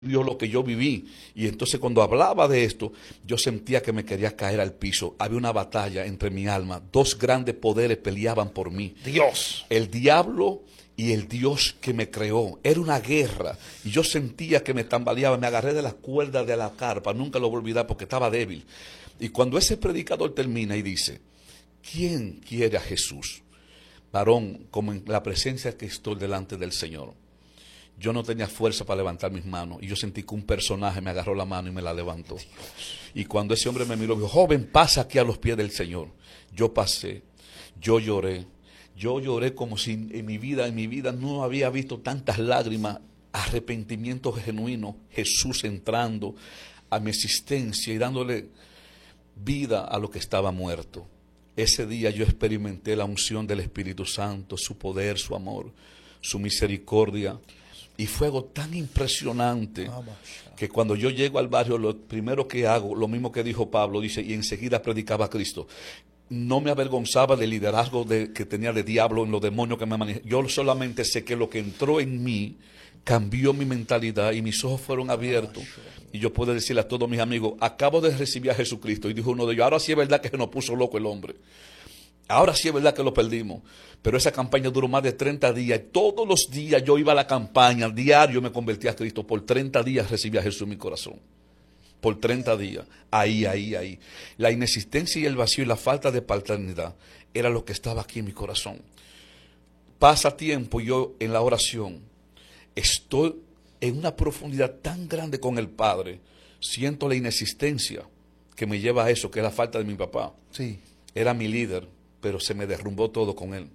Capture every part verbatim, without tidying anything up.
vivió lo que yo viví. Y entonces cuando hablaba de esto, yo sentía que me quería caer al piso. Había una batalla entre mi alma. Dos grandes poderes peleaban por mí. Dios. El diablo y el Dios que me creó. Era una guerra. Y yo sentía que me tambaleaba. Me agarré de las cuerdas de la carpa. Nunca lo voy a olvidar porque estaba débil. Y cuando ese predicador termina y dice, ¿quién quiere a Jesús? Varón, como en la presencia que estoy delante del Señor. Yo no tenía fuerza para levantar mis manos y yo sentí que un personaje me agarró la mano y me la levantó. Y cuando ese hombre me miró, me dijo, joven, pasa aquí a los pies del Señor. Yo pasé, yo lloré, yo lloré como si en mi vida, en mi vida no había visto tantas lágrimas, arrepentimiento genuino, Jesús entrando a mi existencia y dándole vida a lo que estaba muerto. Ese día yo experimenté la unción del Espíritu Santo, su poder, su amor, su misericordia. Y fue algo tan impresionante que cuando yo llego al barrio, lo primero que hago, lo mismo que dijo Pablo, dice, y enseguida predicaba a Cristo. No me avergonzaba del liderazgo de, que tenía de diablo en los demonios que me manejaban. Yo solamente sé que lo que entró en mí cambió mi mentalidad y mis ojos fueron abiertos. Y yo puedo decirle a todos mis amigos, acabo de recibir a Jesucristo. Y dijo uno de ellos, ahora sí es verdad que se nos puso loco el hombre. Ahora sí es verdad que lo perdimos, pero esa campaña duró más de treinta días. Y todos los días yo iba a la campaña, diario me convertí a Cristo. Por treinta días recibí a Jesús en mi corazón. Por treinta días. Ahí, ahí, ahí. La inexistencia y el vacío y la falta de paternidad era lo que estaba aquí en mi corazón. Pasa tiempo y yo en la oración estoy en una profundidad tan grande con el Padre. Siento la inexistencia que me lleva a eso, que es la falta de mi papá. Sí. Era mi líder, pero se me derrumbó todo con él.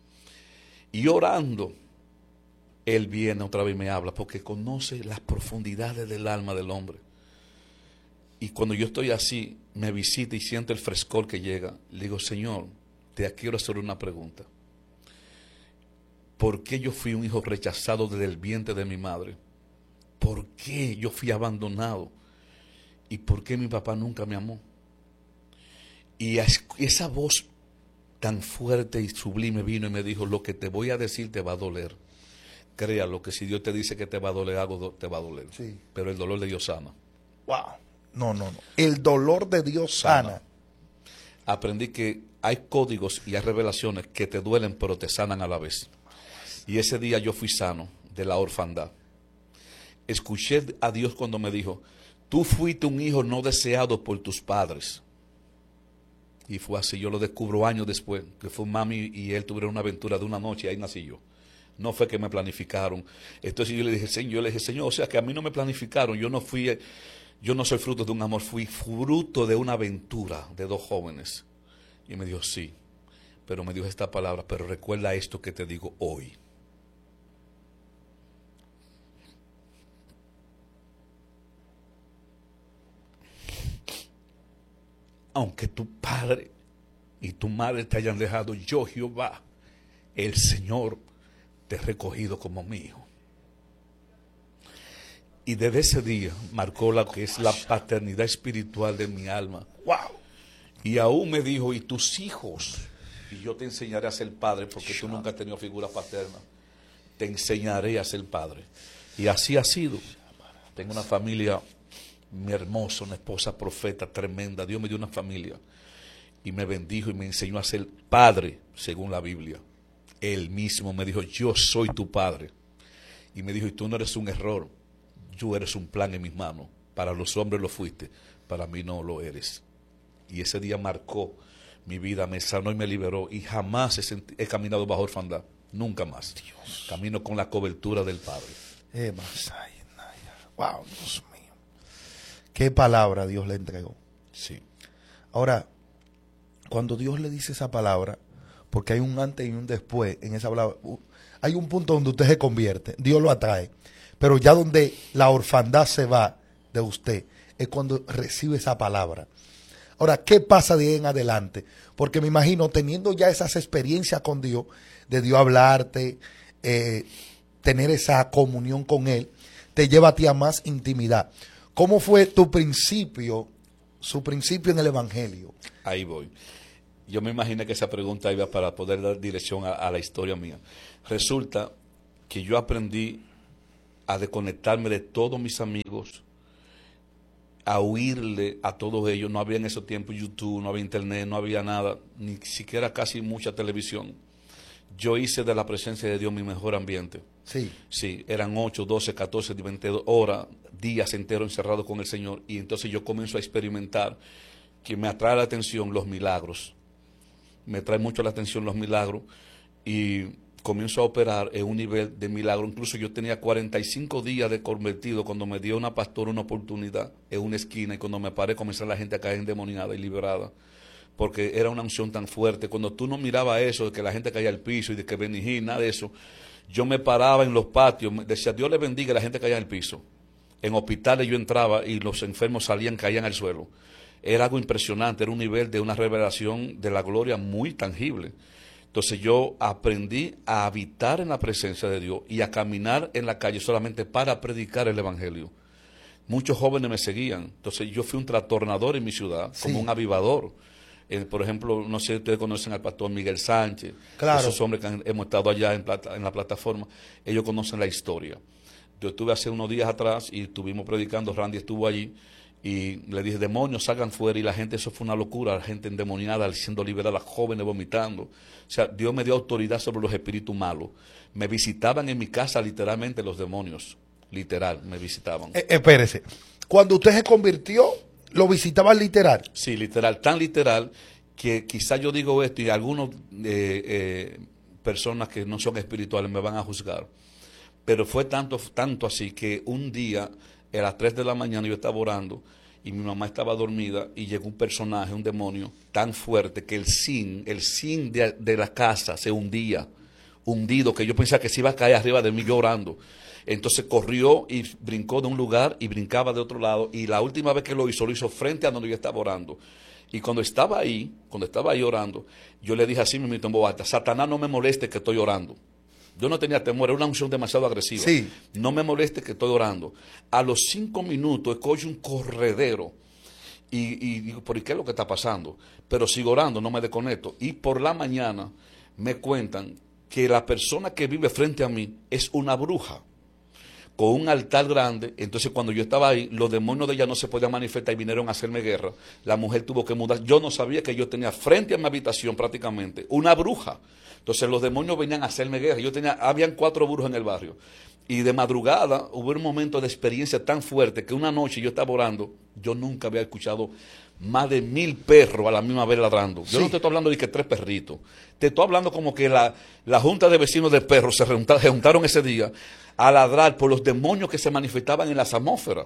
Y orando, él viene otra vez y me habla, porque conoce las profundidades del alma del hombre. Y cuando yo estoy así, me visita y siento el frescor que llega. Le digo, Señor, te quiero hacer una pregunta. ¿Por qué yo fui un hijo rechazado desde el vientre de mi madre? ¿Por qué yo fui abandonado? ¿Y por qué mi papá nunca me amó? Y esa voz tan fuerte y sublime vino y me dijo, lo que te voy a decir te va a doler. Créalo, que si Dios te dice que te va a doler algo, te va a doler. Sí. Pero el dolor de Dios sana. Wow. No, no, no. El dolor de Dios sana. sana. Aprendí que hay códigos y hay revelaciones que te duelen, pero te sanan a la vez. Y ese día yo fui sano de la orfandad. Escuché a Dios cuando me dijo, tú fuiste un hijo no deseado por tus padres. Y fue así, yo lo descubro años después, que fue mami y él tuvieron una aventura de una noche y ahí nací yo. No fue que me planificaron. Entonces yo le dije, Señor, yo le dije, Señor, o sea que a mí no me planificaron, yo no fui, yo no soy fruto de un amor, fui fruto de una aventura de dos jóvenes. Y me dijo, sí, pero me dijo esta palabra, pero recuerda esto que te digo hoy. Aunque tu padre y tu madre te hayan dejado, yo, Jehová, el Señor, te he recogido como mi hijo. Y desde ese día marcó lo que es la paternidad espiritual de mi alma. ¡Wow! Y aún me dijo, y tus hijos, y yo te enseñaré a ser padre, porque tú nunca has tenido figura paterna, te enseñaré a ser padre. Y así ha sido. Tengo una familia mi hermosa, una esposa profeta tremenda. Dios me dio una familia y me bendijo y me enseñó a ser padre según la Biblia. Él mismo me dijo, yo soy tu padre. Y me dijo, y tú no eres un error, tú eres un plan en mis manos. Para los hombres lo fuiste, para mí no lo eres. Y ese día marcó mi vida, me sanó y me liberó. Y jamás he, senti- he caminado bajo orfandad, nunca más. Dios. Camino con la cobertura del Padre. Eh, wow, Dios mío. ¿Qué palabra Dios le entregó? Sí. Ahora, cuando Dios le dice esa palabra, porque hay un antes y un después en esa palabra, hay un punto donde usted se convierte, Dios lo atrae, pero ya donde la orfandad se va de usted, es cuando recibe esa palabra. Ahora, ¿qué pasa de ahí en adelante? Porque me imagino, teniendo ya esas experiencias con Dios, de Dios hablarte, eh, tener esa comunión con Él, te lleva a ti a más intimidad. ¿Cómo fue tu principio, su principio en el Evangelio? Ahí voy. Yo me imaginé que esa pregunta iba para poder dar dirección a, a la historia mía. Resulta que yo aprendí a desconectarme de todos mis amigos, a huirle a todos ellos. No había en ese tiempo YouTube, no había internet, no había nada, ni siquiera casi mucha televisión. Yo hice de la presencia de Dios mi mejor ambiente. Sí. Sí, eran ocho, doce, catorce, veinte horas, días enteros encerrados con el Señor. Y entonces yo comienzo a experimentar que me atrae la atención los milagros. Me trae mucho la atención los milagros y comienzo a operar en un nivel de milagro. Incluso yo tenía cuarenta y cinco días de convertido cuando me dio una pastora una oportunidad en una esquina, y cuando me paré comenzó la gente a caer endemoniada y liberada, porque era una unción tan fuerte. Cuando tú no mirabas eso, de que la gente caía al piso y de que Benijí, nada de eso, yo me paraba en los patios, decía Dios le bendiga, y la gente caía al piso. En hospitales yo entraba y los enfermos salían, caían al suelo. Era algo impresionante, era un nivel de una revelación de la gloria muy tangible. Entonces yo aprendí a habitar en la presencia de Dios y a caminar en la calle solamente para predicar el Evangelio. Muchos jóvenes me seguían. Entonces yo fui un trastornador en mi ciudad, sí, como un avivador. Eh, por ejemplo, no sé si ustedes conocen al pastor Miguel Sánchez, claro, esos hombres que han, hemos estado allá en, plata, en la plataforma, ellos conocen la historia. Yo estuve hace unos días atrás y estuvimos predicando, Randy estuvo allí, y le dije, demonios, salgan fuera, y la gente, eso fue una locura, la gente endemoniada, siendo liberada, jóvenes vomitando. O sea, Dios me dio autoridad sobre los espíritus malos. Me visitaban en mi casa literalmente los demonios, literal, me visitaban. Eh, espérese, cuando usted se convirtió, ¿lo visitaban literal? Sí, literal, tan literal que quizá yo digo esto y algunas eh, eh, personas que no son espirituales me van a juzgar, pero fue tanto, tanto así que un día a las tres de la mañana yo estaba orando y mi mamá estaba dormida y llegó un personaje, un demonio tan fuerte que el zinc, el zinc de, de la casa se hundía, hundido, que yo pensaba que se iba a caer arriba de mí yo orando. Entonces corrió y brincó de un lugar y brincaba de otro lado, y la última vez que lo hizo, lo hizo frente a donde yo estaba orando. Y cuando estaba ahí, cuando estaba ahí orando, yo le dije así mismo en voz alta, Satanás, no me moleste que estoy orando. Yo no tenía temor, era una unción demasiado agresiva. Sí. No me moleste que estoy orando. A los cinco minutos escucho un corredero y, y digo, ¿por qué es lo que está pasando? Pero sigo orando, no me desconecto. Y por la mañana me cuentan que la persona que vive frente a mí es una bruja con un altar grande. Entonces cuando yo estaba ahí, los demonios de ella no se podían manifestar y vinieron a hacerme guerra. La mujer tuvo que mudar. Yo no sabía que yo tenía frente a mi habitación prácticamente una bruja. Entonces los demonios venían a hacerme guerra. Yo tenía, habían cuatro brujos en el barrio. Y de madrugada hubo un momento de experiencia tan fuerte que una noche yo estaba orando, yo nunca había escuchado más de mil perros a la misma vez ladrando. Yo sí. No te estoy hablando de que tres perritos. Te estoy hablando como que la, la junta de vecinos de perros se juntaron, se juntaron ese día a ladrar por los demonios que se manifestaban en las atmósferas.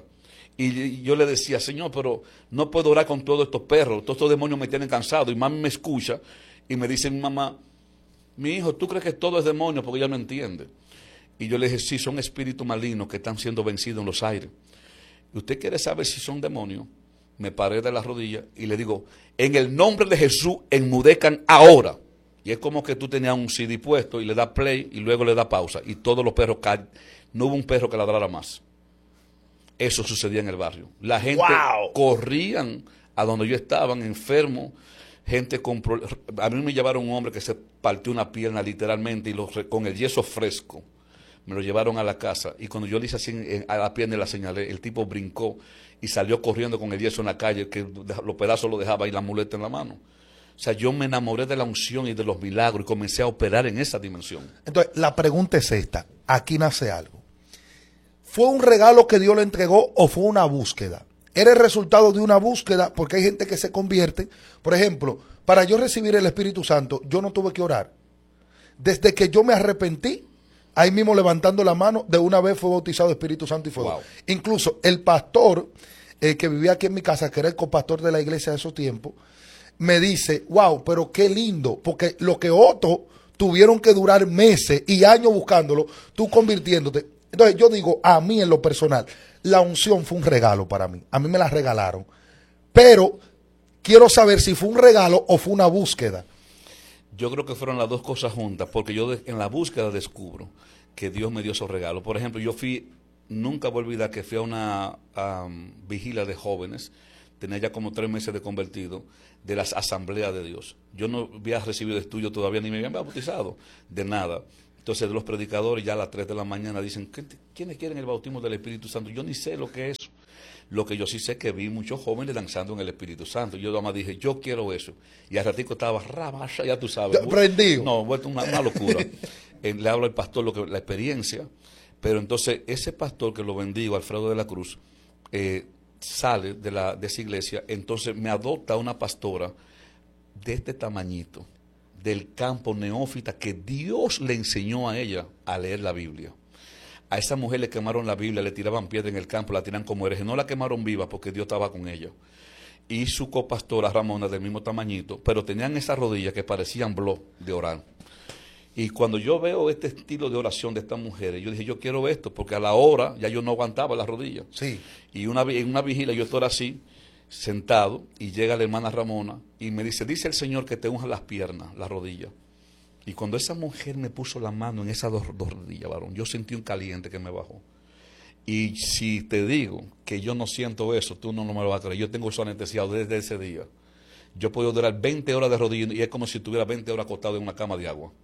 Y yo le decía, Señor, pero no puedo orar con todos estos perros. Todos estos demonios me tienen cansado. Y mami me escucha y me dice mi mamá, mi hijo, ¿tú crees que todo es demonio? Porque ella no entiende. Y yo le dije, sí, son espíritus malignos que están siendo vencidos en los aires. ¿Y usted quiere saber si son demonios? Me paré de las rodillas y le digo, en el nombre de Jesús, enmudezcan ahora. Y es como que tú tenías un C D puesto y le das play y luego le das pausa. Y todos los perros caen. No hubo un perro que ladrara más. Eso sucedía en el barrio. La gente wow. corrían a donde yo estaba, enfermo. Gente con, a mí me llevaron un hombre que se partió una pierna literalmente y lo, con el yeso fresco me lo llevaron a la casa, y cuando yo le hice así en, a la pierna y la señalé, el tipo brincó y salió corriendo con el yeso en la calle, que los pedazos lo dejaba y la muleta en la mano. O sea, yo me enamoré de la unción y de los milagros y comencé a operar en esa dimensión. Entonces, la pregunta es esta, aquí nace algo. ¿Fue un regalo que Dios le entregó o fue una búsqueda? Era el resultado de una búsqueda, porque hay gente que se convierte. Por ejemplo, para yo recibir el Espíritu Santo, yo no tuve que orar. Desde que yo me arrepentí, ahí mismo levantando la mano, de una vez fue bautizado Espíritu Santo y fuego. Wow. Incluso el pastor eh, que vivía aquí en mi casa, que era el copastor de la iglesia de esos tiempos, me dice, wow, pero qué lindo, porque lo que otros tuvieron que durar meses y años buscándolo, tú convirtiéndote. Entonces yo digo, a mí en lo personal, la unción fue un regalo para mí. A mí me la regalaron. Pero quiero saber si fue un regalo o fue una búsqueda. Yo creo que fueron las dos cosas juntas, porque yo de, en la búsqueda descubro que Dios me dio esos regalos. Por ejemplo, yo fui, nunca voy a olvidar que fui a una um, vigilia de jóvenes, tenía ya como tres meses de convertido, de las asambleas de Dios. Yo no había recibido estudio todavía, ni me habían bautizado, de nada. Entonces los predicadores ya a las tres de la mañana dicen, ¿quiénes quieren el bautismo del Espíritu Santo? Yo ni sé lo que es eso. Lo que yo sí sé que vi muchos jóvenes danzando en el Espíritu Santo. Yo nada más dije, yo quiero eso. Y al ratico estaba rabasha, ya tú sabes. Prendido. No, vuelto una, una locura. eh, le hablo al pastor lo que, la experiencia. Pero entonces ese pastor que lo bendigo, Alfredo de la Cruz, eh, sale de, la, de esa iglesia. Entonces me adopta una pastora de este tamañito, del campo neófita, que Dios le enseñó a ella a leer la Biblia. A esa mujer le quemaron la Biblia, le tiraban piedra en el campo, la tiran como hereje. No la quemaron viva porque Dios estaba con ella. Y su copastora Ramona, del mismo tamañito, pero tenían esas rodillas que parecían blog de orar. Y cuando yo veo este estilo de oración de estas mujeres, yo dije, yo quiero esto, porque a la hora ya yo no aguantaba las rodillas. Sí. Y una, en una vigilia yo estoy así, sentado, y llega la hermana Ramona y me dice, dice el Señor que te unja las piernas, las rodillas. Y cuando esa mujer me puso la mano en esas dos, dos rodillas, varón, yo sentí un caliente que me bajó. Y si te digo que yo no siento eso, tú no, no me lo vas a creer. Yo tengo eso anestesiado desde ese día. Yo puedo durar veinte horas de rodillas y es como si estuviera veinte horas acostado en una cama de agua.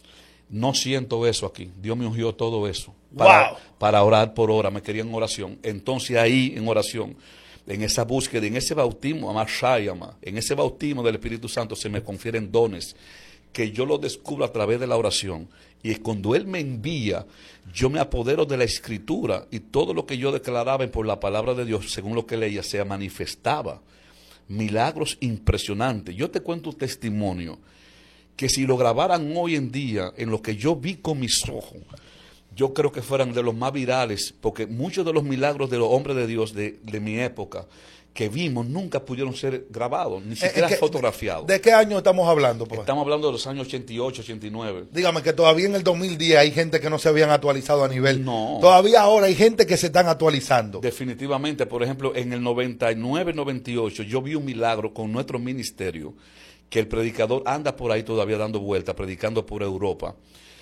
No siento eso aquí. Dios me ungió todo eso. Para, wow. para orar por hora. Me querían en oración. Entonces ahí, en oración, en esa búsqueda, en ese bautismo, en ese bautismo del Espíritu Santo, se me confieren dones que yo lo descubro a través de la oración. Y cuando Él me envía, yo me apodero de la Escritura y todo lo que yo declaraba por la palabra de Dios, según lo que leía, se manifestaba. Milagros impresionantes. Yo te cuento un testimonio que si lo grabaran hoy en día en lo que yo vi con mis ojos, yo creo que fueran de los más virales, porque muchos de los milagros de los hombres de Dios de, de mi época que vimos nunca pudieron ser grabados, ni siquiera ¿De, fotografiados. ¿De qué año estamos hablando? Pues? Estamos hablando de los años ochenta y ocho, ochenta y nueve. Dígame que todavía en el dos mil diez hay gente que no se habían actualizado a nivel. No. Todavía ahora hay gente que se están actualizando. Definitivamente, por ejemplo, en el noventa y nueve, noventa y ocho, yo vi un milagro con nuestro ministerio, que el predicador anda por ahí todavía dando vueltas, predicando por Europa,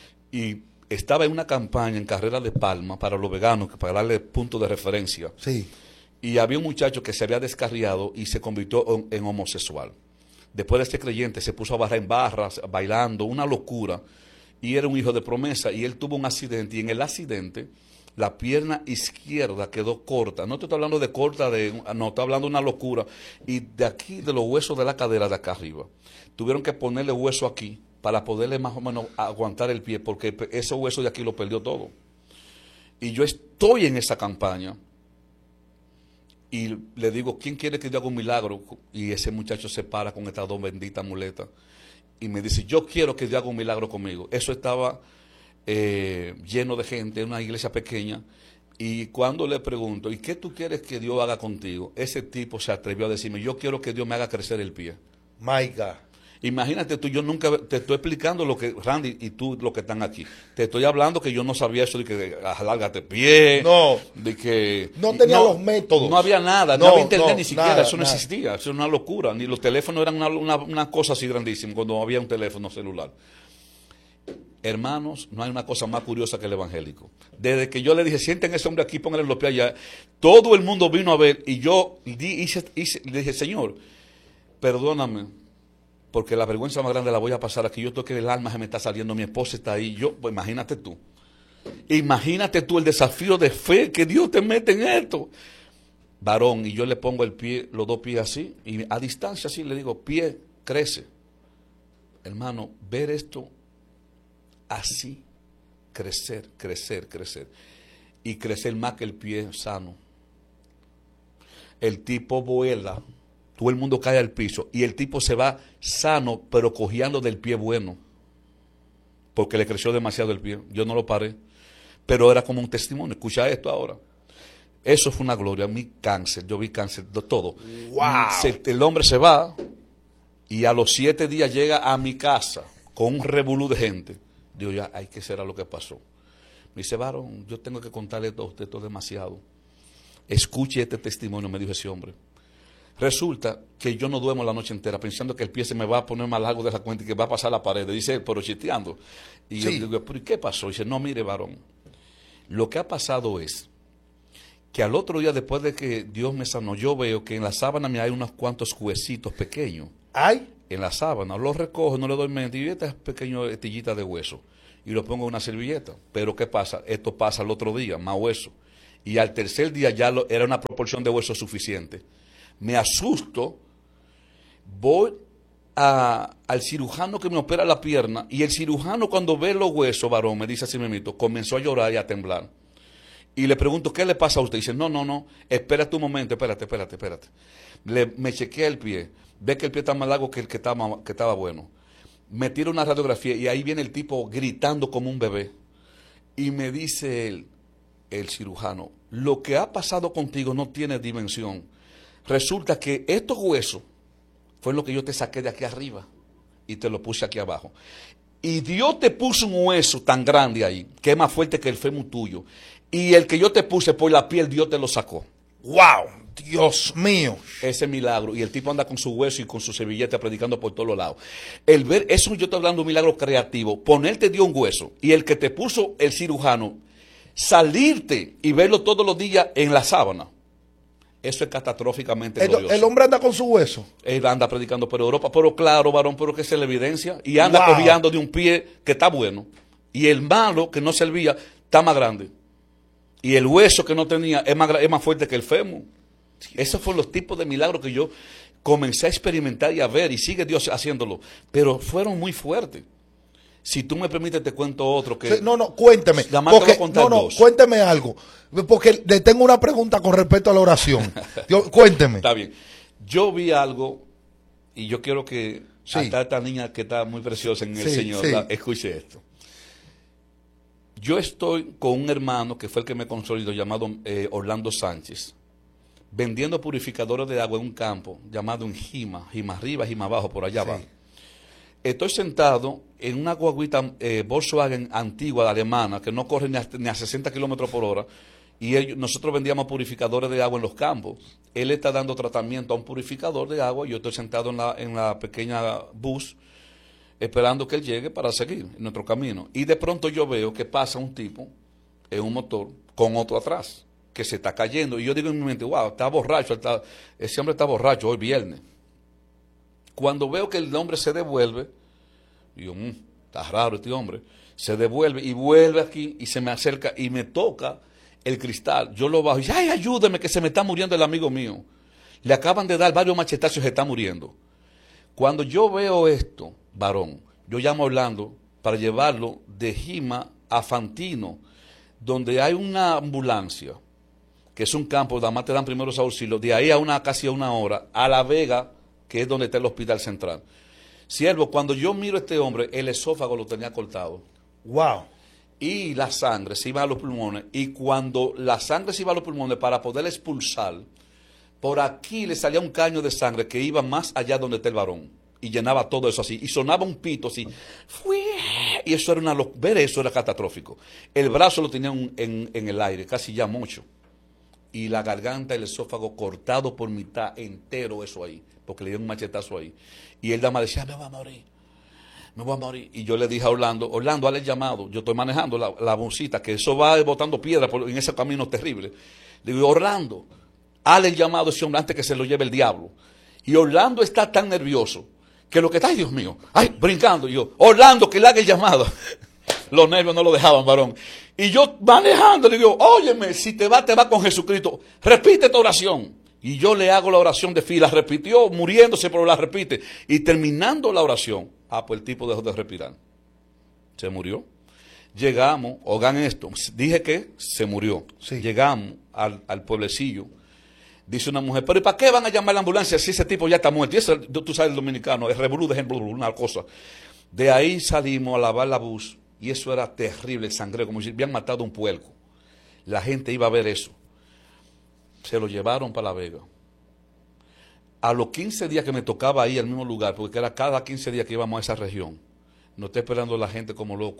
y estaba en una campaña en Carrera de Palma para los veganos, para darle punto de referencia. Sí. Y había un muchacho que se había descarriado y se convirtió en, en homosexual. Después de este creyente se puso a barrar en barras, bailando, una locura, y era un hijo de promesa, y él tuvo un accidente, y en el accidente la pierna izquierda quedó corta. No te estoy hablando de corta, de, no, estoy hablando de una locura. Y de aquí, de los huesos de la cadera de acá arriba, tuvieron que ponerle hueso aquí para poderle más o menos aguantar el pie, porque ese hueso de aquí lo perdió todo. Y yo estoy en esa campaña y le digo, ¿quién quiere que yo haga un milagro? Y ese muchacho se para con estas dos benditas muletas y me dice, yo quiero que yo haga un milagro conmigo. Eso estaba eh, lleno de gente, en una iglesia pequeña. Y cuando le pregunto, ¿y qué tú quieres que Dios haga contigo? Ese tipo se atrevió a decirme, yo quiero que Dios me haga crecer el pie. My God. Imagínate tú, yo nunca te estoy explicando lo que, Randy, y tú lo que están aquí. Te estoy hablando que yo no sabía eso de que alárgate pie. No. De que. No tenía no, los métodos. No había nada, no, no había internet no, ni siquiera, nada, eso no nada. existía, eso era una locura. Ni los teléfonos eran una, una, una cosa así grandísima cuando había un teléfono celular. Hermanos, no hay una cosa más curiosa que el evangélico. Desde que yo le dije, sienten ese hombre aquí, pónganle los pies allá, todo el mundo vino a ver y yo di, hice, hice, le dije, Señor, perdóname, porque la vergüenza más grande la voy a pasar aquí. Yo estoy que el alma se me está saliendo, mi esposa está ahí. Yo, pues imagínate tú. Imagínate tú el desafío de fe que Dios te mete en esto. Varón, y yo le pongo el pie, los dos pies así, y a distancia así le digo, pie, crece. Hermano, ver esto así, crecer, crecer, crecer. Y crecer más que el pie sano. El tipo vuela. Todo el mundo cae al piso y el tipo se va sano, pero cojeando del pie bueno, porque le creció demasiado el pie. Yo no lo paré, pero era como un testimonio. Escucha esto ahora. Eso fue una gloria. Mi cáncer, yo vi cáncer de todo. Wow. Se, el hombre se va y a los siete días llega a mi casa con un revolú de gente. Digo, ya, hay que ser a lo que pasó. Me dice, varón, yo tengo que contarle esto a usted, esto es demasiado. Escuche este testimonio, me dijo ese hombre. Resulta que yo no duermo la noche entera pensando que el pie se me va a poner más largo de la cuenta y que va a pasar la pared. Dice él, pero chisteando. Y sí. Yo digo, ¿pero qué pasó? Dice, no, mire, varón, lo que ha pasado es que al otro día, después de que Dios me sanó, yo veo que en la sábana me hay unos cuantos huesitos pequeños. ¿Ay? En la sábana, los recojo, no le doy mente, y estas pequeñas estillitas de hueso. y lo pongo en una servilleta. Pero ¿qué pasa? Esto pasa al otro día, más hueso. Y al tercer día ya lo, era una proporción de hueso suficiente. Me asusto, voy a, al cirujano que me opera la pierna, y el cirujano cuando ve los huesos, varón, me dice así mismito, comenzó a llorar y a temblar. Y le pregunto, ¿qué le pasa a usted? Y dice, no, no, no, espérate un momento, espérate, espérate, espérate. Le, me chequea el pie, ve que el pie está más largo que el que estaba, que estaba bueno. Me tira una radiografía y ahí viene el tipo gritando como un bebé. Y me dice él, el cirujano, lo que ha pasado contigo no tiene dimensión. Resulta que estos huesos fue lo que yo te saqué de aquí arriba y te lo puse aquí abajo. Y Dios te puso un hueso tan grande ahí, que es más fuerte que el fémur tuyo. Y el que yo te puse por la piel, Dios te lo sacó. ¡Wow! Dios mío. Ese milagro. Y el tipo anda con su hueso y con su servilleta predicando por todos los lados. El ver, eso yo estoy hablando de un milagro creativo. Ponerte Dios un hueso y el que te puso el cirujano, salirte y verlo todos los días en la sábana. Eso es catastróficamente El, glorioso. el hombre anda con su hueso. Él anda predicando por Europa, pero claro, varón, pero que se la evidencia. Y anda Wow. cojeando de un pie que está bueno. Y el malo, que no servía, está más grande. Y el hueso que no tenía es más, es más fuerte que el fémur. Esos fueron los tipos de milagros que yo comencé a experimentar y a ver, y sigue Dios haciéndolo. Pero fueron muy fuertes. Si tú me permites, te cuento otro que... Sí, no, no, cuénteme. Nada más te Porque, voy a contar no, no, dos. cuénteme algo. Porque le tengo una pregunta con respecto a la oración. Yo, cuénteme. Está bien. Yo vi algo, y yo quiero que Sí. hasta esta niña que está muy preciosa en el Sí, Señor, sí. la- escuche esto. Yo estoy con un hermano que fue el que me consolidó, llamado eh, Orlando Sánchez, vendiendo purificadores de agua en un campo llamado en Jima, Jima arriba, Jima abajo, por allá Sí. abajo. Estoy sentado en una guaguita eh, Volkswagen antigua, alemana, que no corre ni a, ni a sesenta kilómetros por hora, y ellos- nosotros vendíamos purificadores de agua en los campos. Él está dando tratamiento a un purificador de agua, y yo estoy sentado en la, en la pequeña bus, esperando que él llegue para seguir en nuestro camino. Y de pronto yo veo que pasa un tipo en un motor con otro atrás, que se está cayendo. Y yo digo en mi mente, wow, está borracho, está, ese hombre está borracho hoy viernes. Cuando veo que el hombre se devuelve, digo, mmm, está raro este hombre. Se devuelve y vuelve aquí y se me acerca y me toca el cristal. Yo lo bajo y dice, ay, ayúdeme que se me está muriendo el amigo mío. Le acaban de dar varios machetazos y se está muriendo. Cuando yo veo esto, varón, yo llamo a Orlando para llevarlo de Jima a Fantino, donde hay una ambulancia, que es un campo, donde además te dan primeros auxilios, de ahí a una casi a una hora, a La Vega, que es donde está el hospital central. Siervo, cuando yo miro a este hombre, el esófago lo tenía cortado. Wow. Y la sangre se iba a los pulmones. Y cuando la sangre se iba a los pulmones, para poder expulsar, por aquí le salía un caño de sangre que iba más allá donde está el varón. Y llenaba todo eso así. Y sonaba un pito así. ¡Fui! Y eso era una lo- ver eso era catastrófico. El brazo lo tenía en, en, en el aire, casi ya mucho. Y la garganta y el esófago cortado por mitad entero, eso ahí. Porque le dio un machetazo ahí. Y él dama decía, me voy a morir. Me voy a morir. Y yo le dije a Orlando, Orlando, hazle el llamado. Yo estoy manejando la, la bolsita, que eso va botando piedra por, en ese camino terrible. Le digo, Orlando, hazle el llamado a ese hombre antes que se lo lleve el diablo. Y Orlando está tan nervioso que lo que está, ay Dios mío, ay, brincando. Y yo, Orlando, que le haga el llamado. Los nervios no lo dejaban, varón. Y yo manejando, le digo, óyeme, si te va, te va con Jesucristo. Repite tu oración. Y yo le hago la oración de fila. Repitió, muriéndose, pero la repite. Y terminando la oración, ah, pues el tipo dejó de respirar. Se murió. Llegamos, oigan esto, dije que se murió. Sí. Llegamos al, al pueblecillo. Dice una mujer, pero ¿y para qué van a llamar a la ambulancia si ese tipo ya está muerto? Y eso, tú sabes el dominicano, es revolú, de una cosa. De ahí salimos a lavar la bus y eso era terrible, el sangreo, como si habían matado un puerco. La gente iba a ver eso. Se lo llevaron para La Vega. A los quince días que me tocaba ahí al mismo lugar, porque era cada quince días que íbamos a esa región, nos está esperando la gente como loco.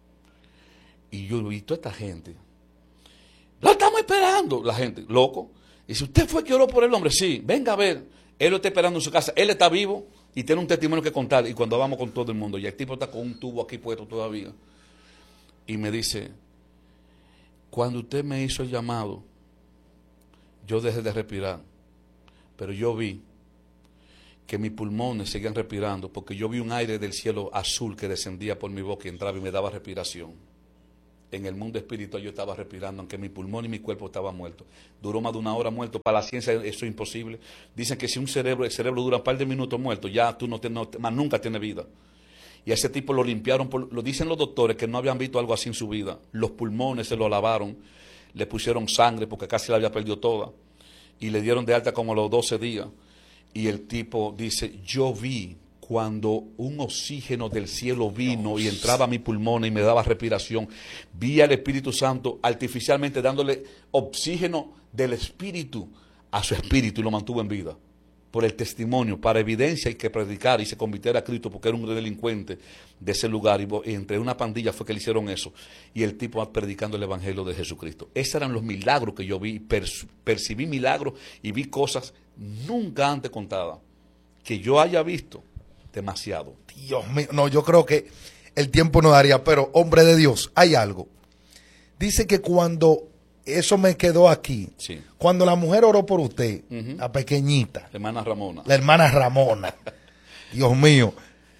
Y yo vi toda esta gente. ¡La estamos esperando! La gente, loco. Y si usted fue que oró por el hombre, sí, venga a ver. Él lo está esperando en su casa. Él está vivo y tiene un testimonio que contar. Y cuando vamos con todo el mundo, y el tipo está con un tubo aquí puesto todavía. Y me dice, cuando usted me hizo el llamado, yo dejé de respirar. Pero yo vi que mis pulmones seguían respirando, porque yo vi un aire del cielo azul que descendía por mi boca y entraba y me daba respiración. En el mundo espiritual yo estaba respirando, aunque mi pulmón y mi cuerpo estaban muertos. Duró más de una hora muerto. Para la ciencia eso es imposible. Dicen que si un cerebro, el cerebro dura un par de minutos muerto, ya tú no, te, no más nunca tienes vida. Y a ese tipo lo limpiaron, por, lo dicen los doctores que no habían visto algo así en su vida. Los pulmones se lo lavaron, le pusieron sangre porque casi la había perdido toda. Y le dieron de alta como a los doce días. Y el tipo dice, yo vi cuando un oxígeno del cielo vino y entraba a mi pulmón y me daba respiración, vi al Espíritu Santo artificialmente dándole oxígeno del Espíritu a su espíritu y lo mantuvo en vida. Por el testimonio, para evidencia y que predicara y se convirtiera a Cristo porque era un delincuente de ese lugar y entre una pandilla fue que le hicieron eso y el tipo predicando el Evangelio de Jesucristo. Esos eran los milagros que yo vi, per- percibí milagros y vi cosas nunca antes contadas que yo haya visto. Demasiado. Dios mío, no, yo creo que el tiempo no daría, pero hombre de Dios, hay algo. Dice que cuando, eso me quedó aquí, sí. Cuando la mujer oró por usted, uh-huh. La pequeñita, la hermana Ramona, la hermana Ramona, Dios mío,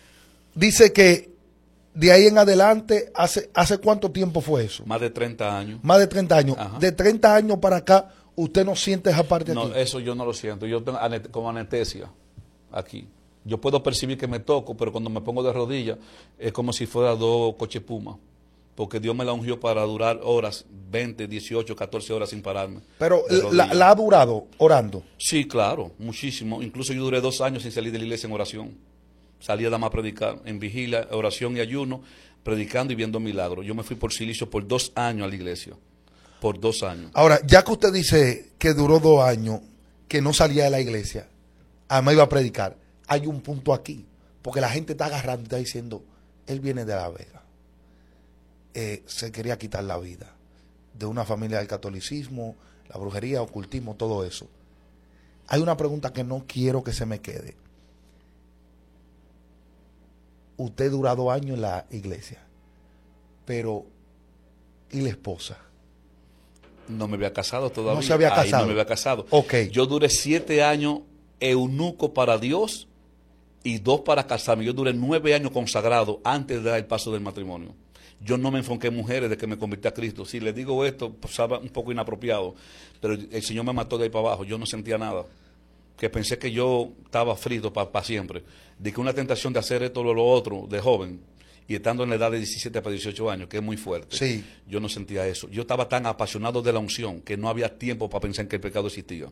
dice que de ahí en adelante, ¿hace, hace cuánto tiempo fue eso? Más de treinta años. Más de treinta años. Ajá. De treinta años para acá, ¿usted no siente esa parte no, aquí? No, eso yo no lo siento, yo tengo anet- como anestesia aquí. Yo puedo percibir que me toco, pero cuando me pongo de rodillas es como si fuera dos coches Puma. Porque Dios me la ungió para durar horas, veinte, dieciocho, catorce horas sin pararme. Pero la, la ha durado orando. Sí, claro, muchísimo. Incluso yo duré dos años sin salir de la iglesia en oración. Salía nada más a predicar, en vigilia, oración y ayuno, predicando y viendo milagros. Yo me fui por silicio por dos años a la iglesia. Por dos años. Ahora, ya que usted dice que duró dos años, que no salía de la iglesia, además iba a predicar. Hay un punto aquí, porque la gente está agarrando y está diciendo, él viene de La Vega, eh, se quería quitar la vida, de una familia del catolicismo, la brujería, ocultismo, todo eso. Hay una pregunta que no quiero que se me quede. Usted dura dos años en la iglesia, pero ¿y la esposa? No me había casado todavía. No se había casado. Ahí no me había casado. Okay. Yo duré siete años eunuco para Dios y dos para casarme. Yo duré nueve años consagrado antes de dar el paso del matrimonio. Yo no me enfoqué en mujeres de que me convertí a Cristo. Si les digo esto, pues, estaba un poco inapropiado, pero el Señor me mató de ahí para abajo. Yo no sentía nada. Que pensé que yo estaba frito para pa siempre. De que una tentación de hacer esto o lo otro de joven, y estando en la edad de diecisiete para dieciocho años, que es muy fuerte. Sí. Yo no sentía eso. Yo estaba tan apasionado de la unción que no había tiempo para pensar en que el pecado existía.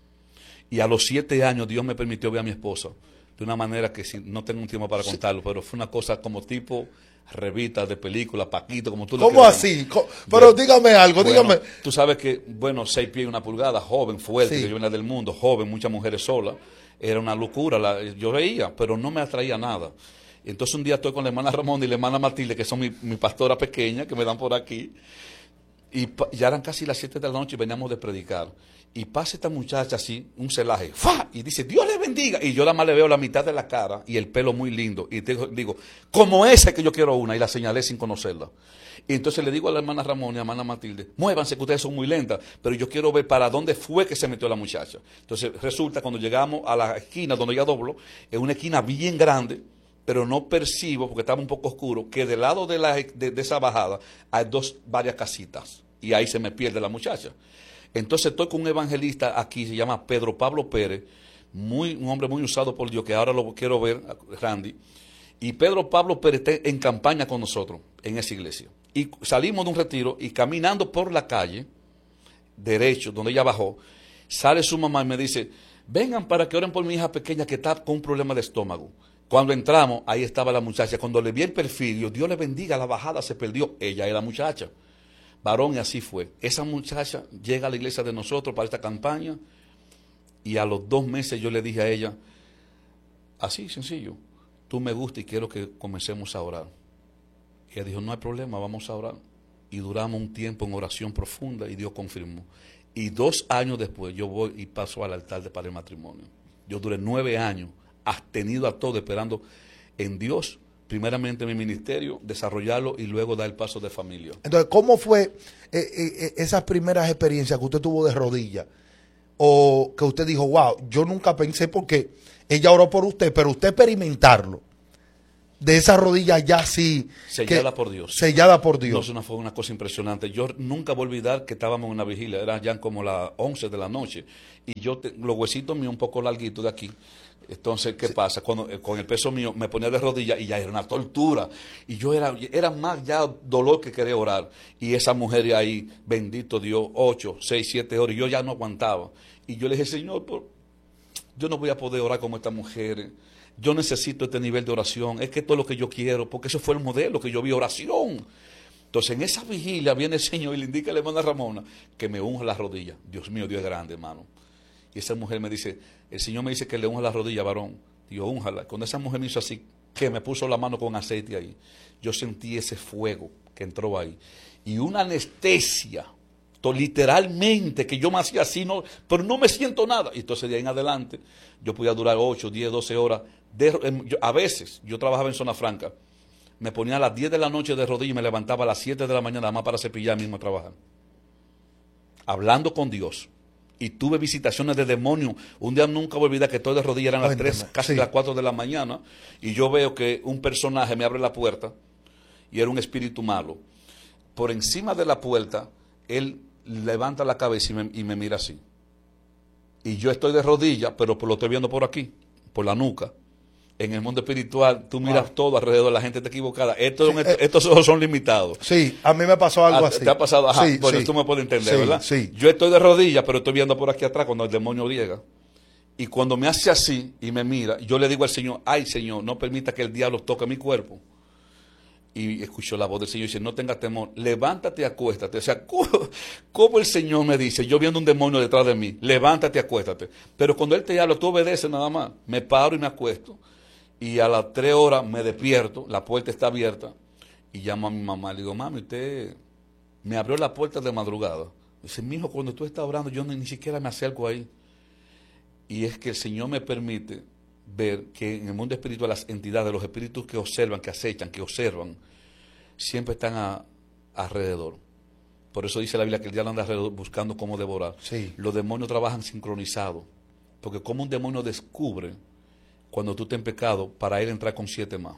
Y a los siete años Dios me permitió ver a mi esposa de una manera que si, no tengo un tiempo para contarlo, sí. Pero fue una cosa como tipo revista de película, Paquito, como tú lo ¿Cómo así? ¿Cómo? Pero bueno, dígame algo, bueno, dígame. Tú sabes que, bueno, seis pies y una pulgada, joven, fuerte, sí. Que yo venía del mundo, joven, muchas mujeres solas. Era una locura, la, yo veía, pero no me atraía nada. Entonces un día estoy con la hermana Ramón y la hermana Matilde, que son mi, mi pastora pequeña, que me dan por aquí. Y pa, ya eran casi las siete de la noche y veníamos de predicar. Y pasa esta muchacha así, un celaje, ¡fa! Y dice, Dios le bendiga. Y yo nada más le veo la mitad de la cara y el pelo muy lindo. Y te, digo, como esa que yo quiero una. Y la señalé sin conocerla. Y entonces le digo a la hermana Ramón y a la hermana Matilde, muévanse que ustedes son muy lentas, pero yo quiero ver para dónde fue que se metió la muchacha. Entonces resulta cuando llegamos a la esquina donde ella dobló, es una esquina bien grande, pero no percibo, porque estaba un poco oscuro, que del lado de, la, de, de esa bajada hay dos, varias casitas. Y ahí se me pierde la muchacha. Entonces estoy con un evangelista aquí, se llama Pedro Pablo Pérez, muy, un hombre muy usado por Dios, que ahora lo quiero ver, Randy. Y Pedro Pablo Pérez está en campaña con nosotros en esa iglesia. Y salimos de un retiro y caminando por la calle, derecho, donde ella bajó, sale su mamá y me dice, vengan para que oren por mi hija pequeña que está con un problema de estómago. Cuando entramos, ahí estaba la muchacha. Cuando le vi el perfil, Dios, Dios le bendiga, la bajada se perdió. Ella era la muchacha. Varón, y así fue. Esa muchacha llega a la iglesia de nosotros para esta campaña y a los dos meses yo le dije a ella, así sencillo, tú me gustas y quiero que comencemos a orar. Y ella dijo, no hay problema, vamos a orar. Y duramos un tiempo en oración profunda y Dios confirmó. Y dos años después yo voy y paso al altar de para el matrimonio. Yo duré nueve años abstenido a todo, esperando en Dios, primeramente mi ministerio, desarrollarlo y luego dar el paso de familia. Entonces, ¿cómo fue eh, eh, esas primeras experiencias que usted tuvo de rodillas? o que usted dijo, wow, yo nunca pensé porque ella oró por usted, pero usted experimentarlo, de esa rodilla ya así. Sellada que, por Dios. Sellada por Dios. No, es una, fue una cosa impresionante. Yo nunca voy a olvidar que estábamos en una vigilia, eran ya como las once de la noche, y yo, te, los huesitos míos un poco larguitos de aquí. Entonces, ¿qué sí. pasa? Cuando eh, con el peso mío me ponía de rodillas y ya era una tortura. Y yo era, era más ya dolor que querer orar. Y esa mujer ahí, bendito Dios, ocho, seis, siete horas, y yo ya no aguantaba. Y yo le dije, Señor, por, yo no voy a poder orar como esta mujer. Yo necesito este nivel de oración. Es que esto es lo que yo quiero, porque eso fue el modelo que yo vi, oración. Entonces, en esa vigilia viene el Señor y le indica a la hermana Ramona que me unja las rodillas. Dios mío, Dios es grande, hermano. Y esa mujer me dice, el Señor me dice que le unja las rodillas, varón. Digo, únjala. Cuando esa mujer me hizo así, que me puso la mano con aceite ahí, yo sentí ese fuego que entró ahí. Y una anestesia, literalmente, que yo me hacía así, no, pero no me siento nada. Y entonces de ahí en adelante, yo podía durar ocho, diez, doce horas. De, yo, a veces, yo trabajaba en Zona Franca, me ponía a las diez de la noche de rodillas y me levantaba a las siete de la mañana, nada más para cepillar mismo a trabajar. Hablando con Dios. Y tuve visitaciones de demonios. Un día nunca voy a olvidar que estoy de rodillas, eran las tres, casi sí. las cuatro de la mañana, y yo veo que un personaje me abre la puerta, y era un espíritu malo. Por encima de la puerta, él levanta la cabeza y me, y me mira así. Y yo estoy de rodillas, pero lo estoy viendo por aquí, por la nuca. En el mundo espiritual, tú miras wow. todo alrededor, la gente está equivocada. Estos, sí, eh, estos ojos son limitados. Sí, a mí me pasó algo a, así. ¿Te ha pasado? Ajá, sí, bueno, sí. tú me puedes entender, sí, ¿verdad? Sí. Yo estoy de rodillas, pero estoy viendo por aquí atrás cuando el demonio llega. Y cuando me hace así y me mira, yo le digo al Señor, ay Señor, no permita que el diablo toque mi cuerpo. Y escuchó la voz del Señor y dice, no tengas temor, levántate y acuéstate. O sea, ¿cómo, cómo el Señor me dice, yo viendo un demonio detrás de mí, levántate y acuéstate? Pero cuando Él te habla, tú obedeces nada más. Me paro y me acuesto. Y a las tres horas me despierto, la puerta está abierta, y llamo a mi mamá. Le digo, mami, usted me abrió la puerta de madrugada. Dice, mijo, cuando tú estás orando, yo ni, ni siquiera me acerco ahí. Y es que el Señor me permite ver que en el mundo espiritual las entidades, los espíritus que observan, que acechan, que observan, siempre están a, alrededor. Por eso dice la Biblia que el diablo anda alrededor buscando cómo devorar. Sí. Los demonios trabajan sincronizados, porque como un demonio descubre cuando tú estás en pecado, para él entrar con siete más.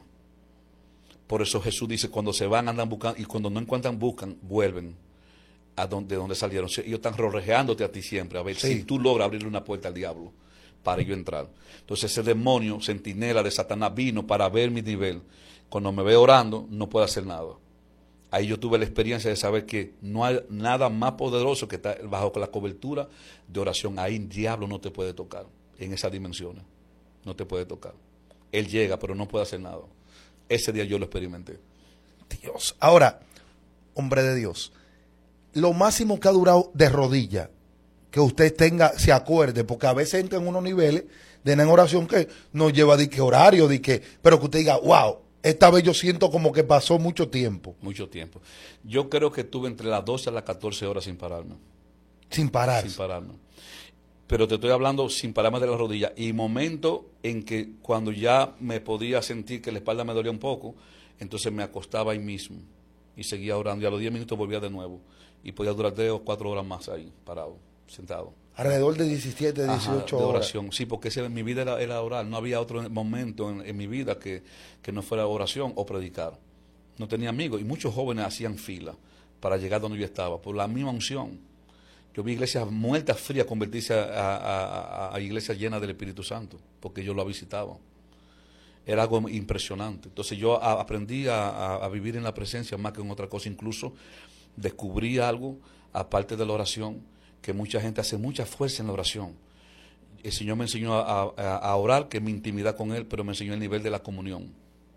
Por eso Jesús dice, cuando se van andan buscando, y cuando no encuentran buscan, vuelven a donde, de donde salieron. Ellos están rodeándote a ti siempre, a ver sí. si tú logras abrirle una puerta al diablo para yo entrar. Entonces ese demonio, centinela de Satanás, vino para ver mi nivel. Cuando me ve orando, no puedo hacer nada. Ahí yo tuve la experiencia de saber que no hay nada más poderoso que estar bajo la cobertura de oración. Ahí el diablo no te puede tocar en esas dimensiones. No te puede tocar. Él llega, pero no puede hacer nada. Ese día yo lo experimenté. Dios. Ahora, hombre de Dios, lo máximo que ha durado de rodilla, que usted tenga, se acuerde, porque a veces entra en unos niveles de en oración que nos lleva de que horario, de que, pero que usted diga, wow, esta vez yo siento como que pasó mucho tiempo. Mucho tiempo. Yo creo que estuve entre las doce a las catorce horas sin pararme. Sin parar. Sin pararme. Pero te estoy hablando sin pararme de la rodilla. Y momento en que cuando ya me podía sentir que la espalda me dolía un poco, entonces me acostaba ahí mismo y seguía orando. Y a los diez minutos volvía de nuevo. Y podía durar tres o cuatro horas más ahí, parado, sentado. Alrededor de diecisiete, dieciocho Ajá, de horas. oración. Sí, porque ese, mi vida era, era orar. No había otro momento en, en mi vida que, que no fuera oración o predicar. No tenía amigos. Y muchos jóvenes hacían fila para llegar donde yo estaba, por la misma unción. Yo vi iglesias muertas, frías, convertirse a, a, a, a iglesias llenas del Espíritu Santo, porque yo lo visitaba. Era algo impresionante. Entonces yo a, aprendí a, a, a vivir en la presencia más que en otra cosa. Incluso descubrí algo, aparte de la oración, que mucha gente hace mucha fuerza en la oración. El Señor me enseñó a, a, a orar, que es mi intimidad con Él, pero me enseñó el nivel de la comunión.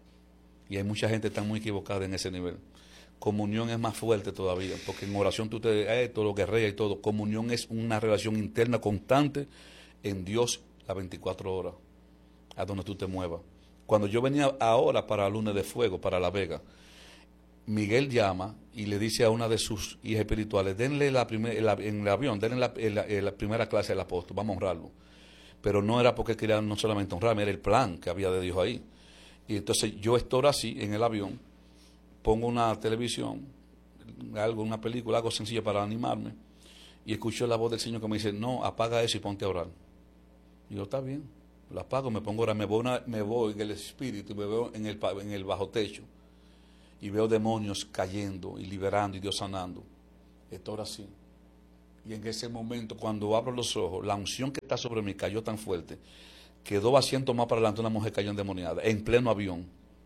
Y hay mucha gente que está muy equivocada en ese nivel. Comunión es más fuerte todavía, porque en oración tú te, eh, todo lo guerrea y todo. Comunión es una relación interna constante en Dios las veinticuatro horas, a donde tú te muevas. Cuando yo venía ahora para Lunes de Fuego, para La Vega, Miguel llama y le dice a una de sus hijas espirituales, denle la primer, la, en el avión, denle la, la, la primera clase del apóstol, vamos a honrarlo. Pero no era porque quería no solamente honrarme, era el plan que había de Dios ahí. Y entonces yo estoy así en el avión, pongo una televisión, algo, una película, algo sencillo para animarme, y escucho la voz del Señor que me dice, no, apaga eso y ponte a orar. Y yo, está bien, lo apago, me pongo a orar, me voy, una, me voy en el espíritu, me veo en el, en el bajo techo, y veo demonios cayendo y liberando y Dios sanando. Esto ahora sí. Y en ese momento, cuando abro los ojos, la unción que está sobre mí cayó tan fuerte, que dos asientos más para adelante una mujer cayó endemoniada, en pleno avión.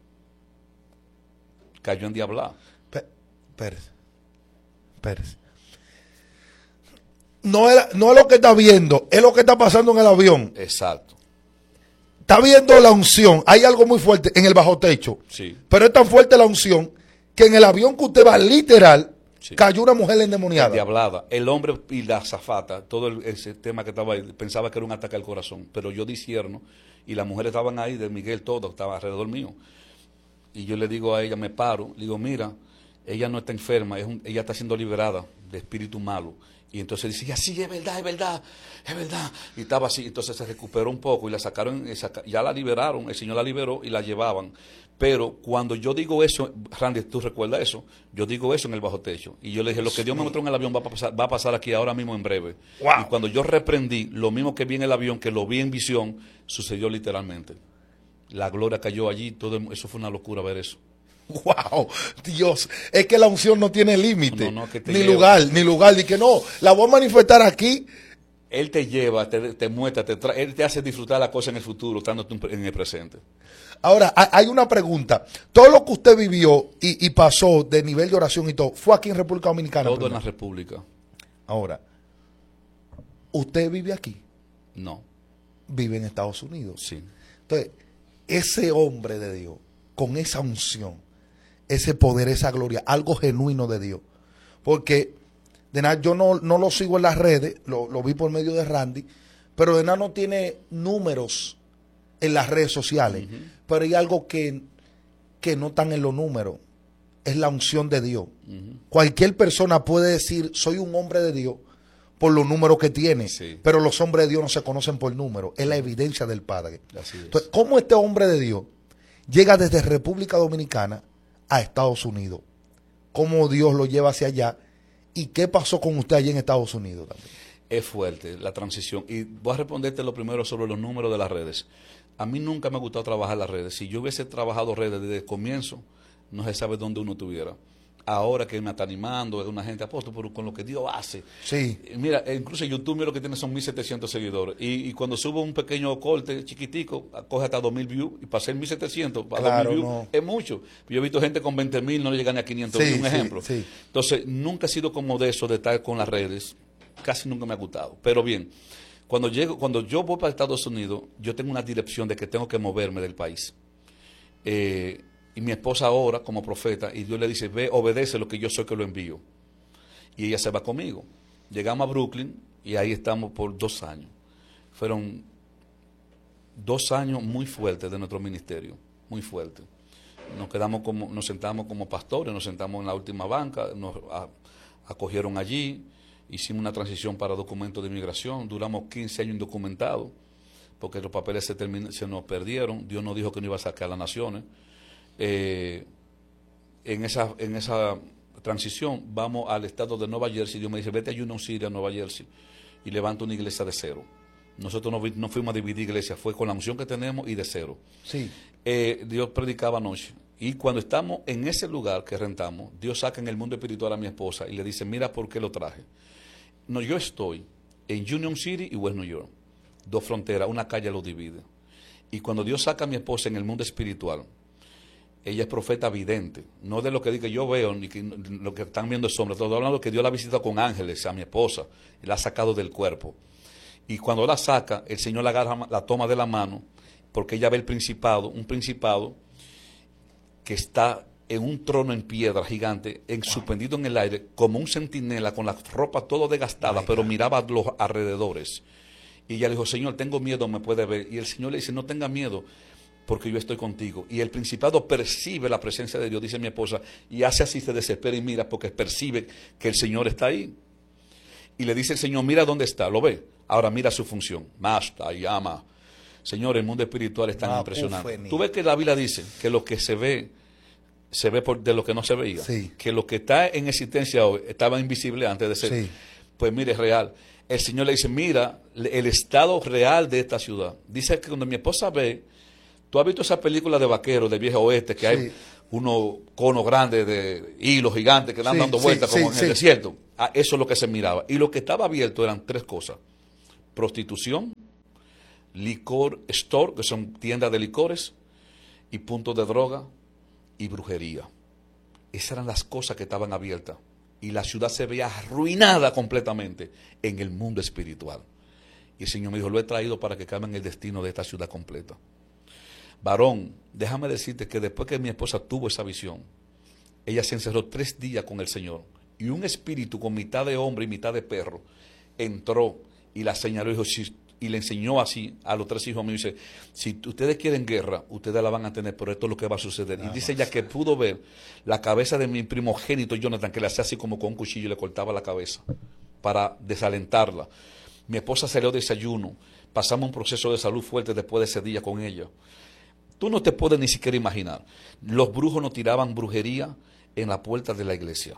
Cayó en diablada. Pérez, Pérez. No es, no es lo que está viendo, es lo que está pasando en el avión. Exacto. Está viendo la unción, hay algo muy fuerte en el bajo techo. Sí. Pero es tan fuerte la unción que en el avión que usted va literal, sí. cayó una mujer endemoniada. Diablada. El hombre y la azafata, todo el, ese tema que estaba ahí, pensaba que era un ataque al corazón. Pero yo discierno, y las mujeres estaban ahí, de Miguel todo, estaba alrededor mío. Y yo le digo a ella, me paro, le digo, mira, ella no está enferma, es un, ella está siendo liberada de espíritu malo. Y entonces dice, sí, es verdad, es verdad, es verdad. Y estaba así, entonces se recuperó un poco y la sacaron, ya la liberaron, el Señor la liberó y la llevaban. Pero cuando yo digo eso, Randy, ¿tú recuerdas eso? Yo digo eso en el bajo techo. Y yo le dije, lo que Dios me mostró en el avión va a pasar, va a pasar aquí ahora mismo en breve. Wow. Y cuando yo reprendí, lo mismo que vi en el avión, que lo vi en visión, sucedió literalmente. La gloria cayó allí, todo eso fue una locura ver eso. Wow, Dios, es que la unción no tiene límite, no, no, que ni lleva. lugar, ni lugar, ni que no, la voy a manifestar aquí. Él te lleva, te, te muestra, te trae, Él te hace disfrutar la cosa en el futuro, estando en el presente. Ahora, hay una pregunta. Todo lo que usted vivió y, y pasó de nivel de oración y todo, ¿fue aquí en República Dominicana? Todo primero? en la República. Ahora, ¿usted vive aquí? No. Vive en Estados Unidos. Sí. Entonces, ese hombre de Dios, con esa unción, ese poder, esa gloria, algo genuino de Dios. Porque de nada, yo no, no lo sigo en las redes, lo, lo vi por medio de Randy, pero de nada no tiene números en las redes sociales. Uh-huh. Pero hay algo que, que no están en los números, es la unción de Dios. Uh-huh. Cualquier persona puede decir, soy un hombre de Dios, por los números que tiene, sí. Pero los hombres de Dios no se conocen por números, es la evidencia del Padre. Así es. Entonces, ¿cómo este hombre de Dios llega desde República Dominicana a Estados Unidos? ¿Cómo Dios lo lleva hacia allá? ¿Y qué pasó con usted allí en Estados Unidos también? Es fuerte la transición. Y voy a responderte lo primero sobre los números de las redes. A mí nunca me ha gustado trabajar las redes. Si yo hubiese trabajado redes desde el comienzo, no se sabe dónde uno estuviera. Ahora que me está animando, es una gente apóstol, pero con lo que Dios hace. Sí. Mira, incluso YouTube lo que tiene son mil setecientos seguidores. Y, y cuando subo un pequeño corte chiquitico, coge hasta dos mil views. Y para hacer mil setecientos, para claro, dos mil views, no. Es mucho. Yo he visto gente con veinte mil, no le llegan ni a quinientos sí, mil, un sí, ejemplo. Sí. Entonces, nunca he sido como de eso, de estar con las redes. Casi nunca me ha gustado. Pero bien, cuando, llego, cuando yo voy para Estados Unidos, yo tengo una dirección de que tengo que moverme del país. Eh... Y mi esposa ora como profeta y Dios le dice, ve, obedece lo que yo soy que lo envío. Y ella se va conmigo. Llegamos a Brooklyn y ahí estamos por dos años. Fueron dos años muy fuertes de nuestro ministerio, muy fuertes. Nos quedamos como, nos sentamos como pastores, nos sentamos en la última banca, nos a, acogieron allí, hicimos una transición para documentos de inmigración, duramos quince años indocumentados, porque los papeles se, termin, se nos perdieron, Dios nos dijo que no iba a sacar a las naciones. Eh, en esa en esa transición vamos al estado de Nueva Jersey. Dios me dice, vete a Union City, a Nueva Jersey, y levanta una iglesia de cero. Nosotros no, no fuimos a dividir iglesia, fue con la unción que tenemos y de cero. Sí. Eh, Dios predicaba anoche. Y cuando estamos en ese lugar que rentamos, Dios saca en el mundo espiritual a mi esposa y le dice, mira por qué lo traje. No, yo estoy en Union City y West New York, dos fronteras, una calle lo divide. Y cuando Dios saca a mi esposa en el mundo espiritual, ella es profeta vidente, no de lo que digo yo veo, ni que, lo que están viendo es sombra. Estoy hablando que Dios la ha visitado con ángeles a mi esposa, y la ha sacado del cuerpo. Y cuando la saca, el Señor la agarra, la toma de la mano, porque ella ve el principado, un principado que está en un trono en piedra gigante, en, wow. suspendido en el aire, como un centinela, con la ropa todo desgastada, oh, pero God. Miraba a los alrededores. Y ella le dijo, Señor, tengo miedo, me puede ver. Y el Señor le dice, no tenga miedo, porque yo estoy contigo. Y el principado percibe la presencia de Dios, dice mi esposa, y hace así, se desespera y mira, porque percibe que el Señor está ahí. Y le dice el Señor, mira dónde está, ¿lo ve? Ahora mira su función. Masta, llama. Señor, el mundo espiritual es tan ah, impresionante. Tú ves que la Biblia dice que lo que se ve, se ve por de lo que no se veía. Sí. Que lo que está en existencia hoy estaba invisible antes de ser. Sí. Pues mire, es real. El Señor le dice, mira, el estado real de esta ciudad. Dice que cuando mi esposa ve, tú has visto esa película de vaqueros del viejo oeste, que sí. Hay unos conos grandes de hilos gigantes que dan sí, dando vueltas sí, como sí, en el sí. desierto. Ah, eso es lo que se miraba. Y lo que estaba abierto eran tres cosas. Prostitución, licor store, que son tiendas de licores, y puntos de droga y brujería. Esas eran las cosas que estaban abiertas. Y la ciudad se veía arruinada completamente en el mundo espiritual. Y el Señor me dijo, lo he traído para que cambien el destino de esta ciudad completa. Varón, déjame decirte que después que mi esposa tuvo esa visión, ella se encerró tres días con el Señor. Y un espíritu con mitad de hombre y mitad de perro entró y la señaló y, dijo, si, y le enseñó así a los tres hijos míos. Dice, si ustedes quieren guerra, ustedes la van a tener, pero esto es lo que va a suceder. Nada y dice más. Ella que pudo ver la cabeza de mi primogénito Jonathan, que le hacía así como con un cuchillo y le cortaba la cabeza para desalentarla. Mi esposa salió de desayuno, pasamos un proceso de salud fuerte después de ese día con ella. Tú no te puedes ni siquiera imaginar. Los brujos nos tiraban brujería en la puerta de la iglesia.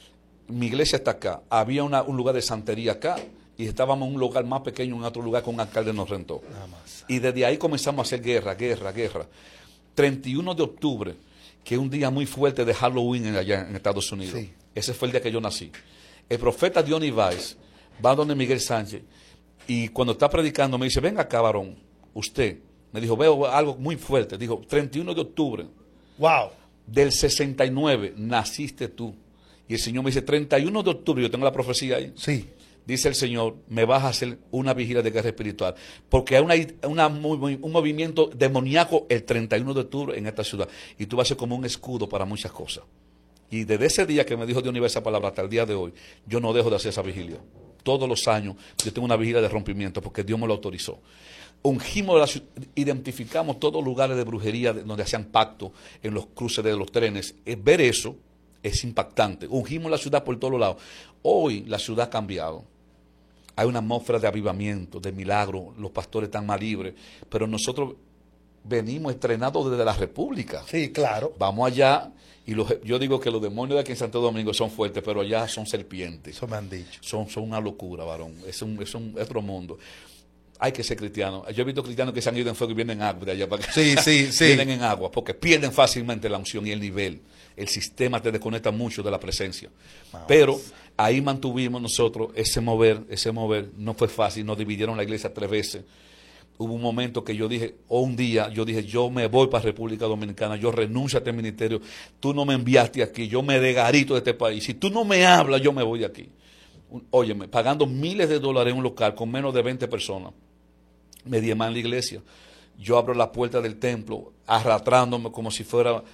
Mi iglesia está acá. Había una, un lugar de santería acá y estábamos en un lugar más pequeño, en otro lugar que un alcalde nos rentó. Nada más. Y desde ahí comenzamos a hacer guerra, guerra, guerra. treinta y uno de octubre, que es un día muy fuerte de Halloween allá en Estados Unidos. Sí. Ese fue el día que yo nací. El profeta Diony Weiss va donde Miguel Sánchez y cuando está predicando me dice, venga acá, varón, usted. Me dijo, veo algo muy fuerte. Dijo, treinta y uno de octubre. Wow. Del sesenta y nueve naciste tú. Y el Señor me dice, treinta y uno de octubre, yo tengo la profecía ahí. Sí. Dice el Señor, me vas a hacer una vigilia de guerra espiritual. Porque hay una, una, muy, un movimiento demoníaco el treinta y uno de octubre en esta ciudad. Y tú vas a ser como un escudo para muchas cosas. Y desde ese día que me dijo Dios esa palabra hasta el día de hoy, yo no dejo de hacer esa vigilia. Todos los años yo tengo una vigilia de rompimiento porque Dios me lo autorizó. Ungimos, la, identificamos todos los lugares de brujería donde hacían pacto en los cruces de los trenes. Es ver eso es impactante. Ungimos la ciudad por todos lados. Hoy la ciudad ha cambiado. Hay una atmósfera de avivamiento, de milagro. Los pastores están más libres. Pero nosotros venimos estrenados desde la República. Sí, claro. Vamos allá y los, yo digo que los demonios de aquí en Santo Domingo son fuertes, pero allá son serpientes. Eso me han dicho. Son, son una locura, varón. Es un, es un es otro mundo. Hay que ser cristiano. Yo he visto cristianos que se han ido en fuego y vienen en agua de allá para acá. Sí, sí, sí. Vienen en agua porque pierden fácilmente la unción y el nivel. El sistema te desconecta mucho de la presencia. Wow. Pero ahí mantuvimos nosotros ese mover, ese mover. No fue fácil. Nos dividieron la iglesia tres veces. Hubo un momento que yo dije, o un día, yo dije, yo me voy para República Dominicana, yo renuncio a este ministerio. Tú no me enviaste aquí, yo me degarito de este país. Si tú no me hablas, yo me voy de aquí. Óyeme, pagando miles de dólares en un local con menos de veinte personas. Me diezman en la iglesia. Yo abro la puerta del templo, arrastrándome como si fuera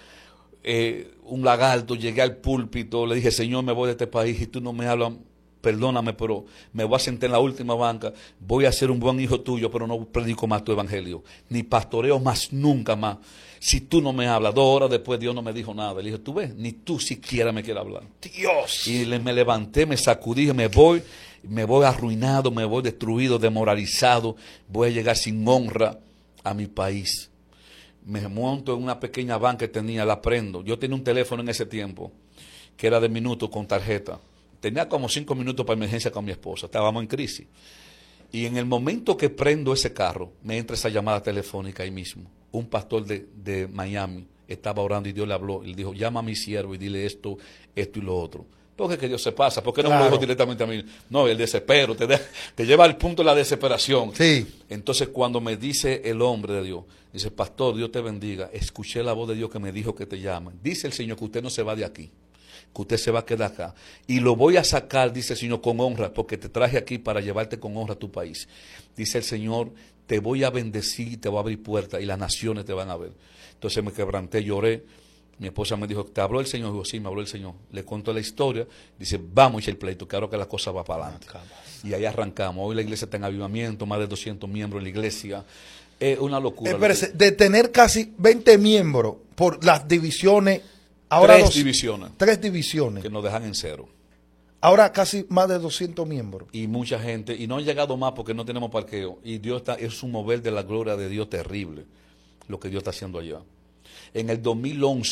eh, un lagarto. Llegué al púlpito, le dije, Señor, me voy de este país y tú no me hablas, perdóname, pero me voy a sentar en la última banca. Voy a ser un buen hijo tuyo, pero no predico más tu evangelio. Ni pastoreo más, nunca más. Si tú no me hablas, dos horas después Dios no me dijo nada. Le dije, tú ves, ni tú siquiera me quieres hablar. Dios. Y le, me levanté, me sacudí, me voy. Me voy arruinado, me voy destruido, demoralizado, voy a llegar sin honra a mi país. Me monto en una pequeña banca que tenía, la prendo. Yo tenía un teléfono en ese tiempo, que era de minutos con tarjeta. Tenía como cinco minutos para emergencia con mi esposa, estábamos en crisis. Y en el momento que prendo ese carro, me entra esa llamada telefónica ahí mismo. Un pastor de, de Miami estaba orando y Dios le habló. Y le dijo, llama a mi siervo y dile esto, esto y lo otro. Porque que Dios se pasa, porque no claro. me lo dijo directamente a mí. No, el desespero, te, de, te lleva al punto de la desesperación. Sí. Entonces cuando me dice el hombre de Dios, dice, pastor, Dios te bendiga, escuché la voz de Dios que me dijo que te llaman. Dice el Señor que usted no se va de aquí, que usted se va a quedar acá. Y lo voy a sacar, dice el Señor, con honra, porque te traje aquí para llevarte con honra a tu país. Dice el Señor, te voy a bendecir, te voy a abrir puertas y las naciones te van a ver. Entonces me quebranté, lloré. Mi esposa me dijo, ¿te habló el Señor? Digo, sí, me habló el Señor. Le cuento la historia. Dice, vamos a echar el pleito, claro que la cosa va para adelante. Y ahí arrancamos. Hoy la iglesia está en avivamiento, más de doscientos miembros en la iglesia. Es una locura. Espérese, de tener casi veinte miembros por las divisiones. Ahora tres dos, divisiones. Tres divisiones. Que nos dejan en cero. Ahora casi más de doscientos miembros. Y mucha gente. Y no han llegado más porque no tenemos parqueo. Y Dios está, es un mover de la gloria de Dios terrible. Lo que Dios está haciendo allá. En el dos mil once,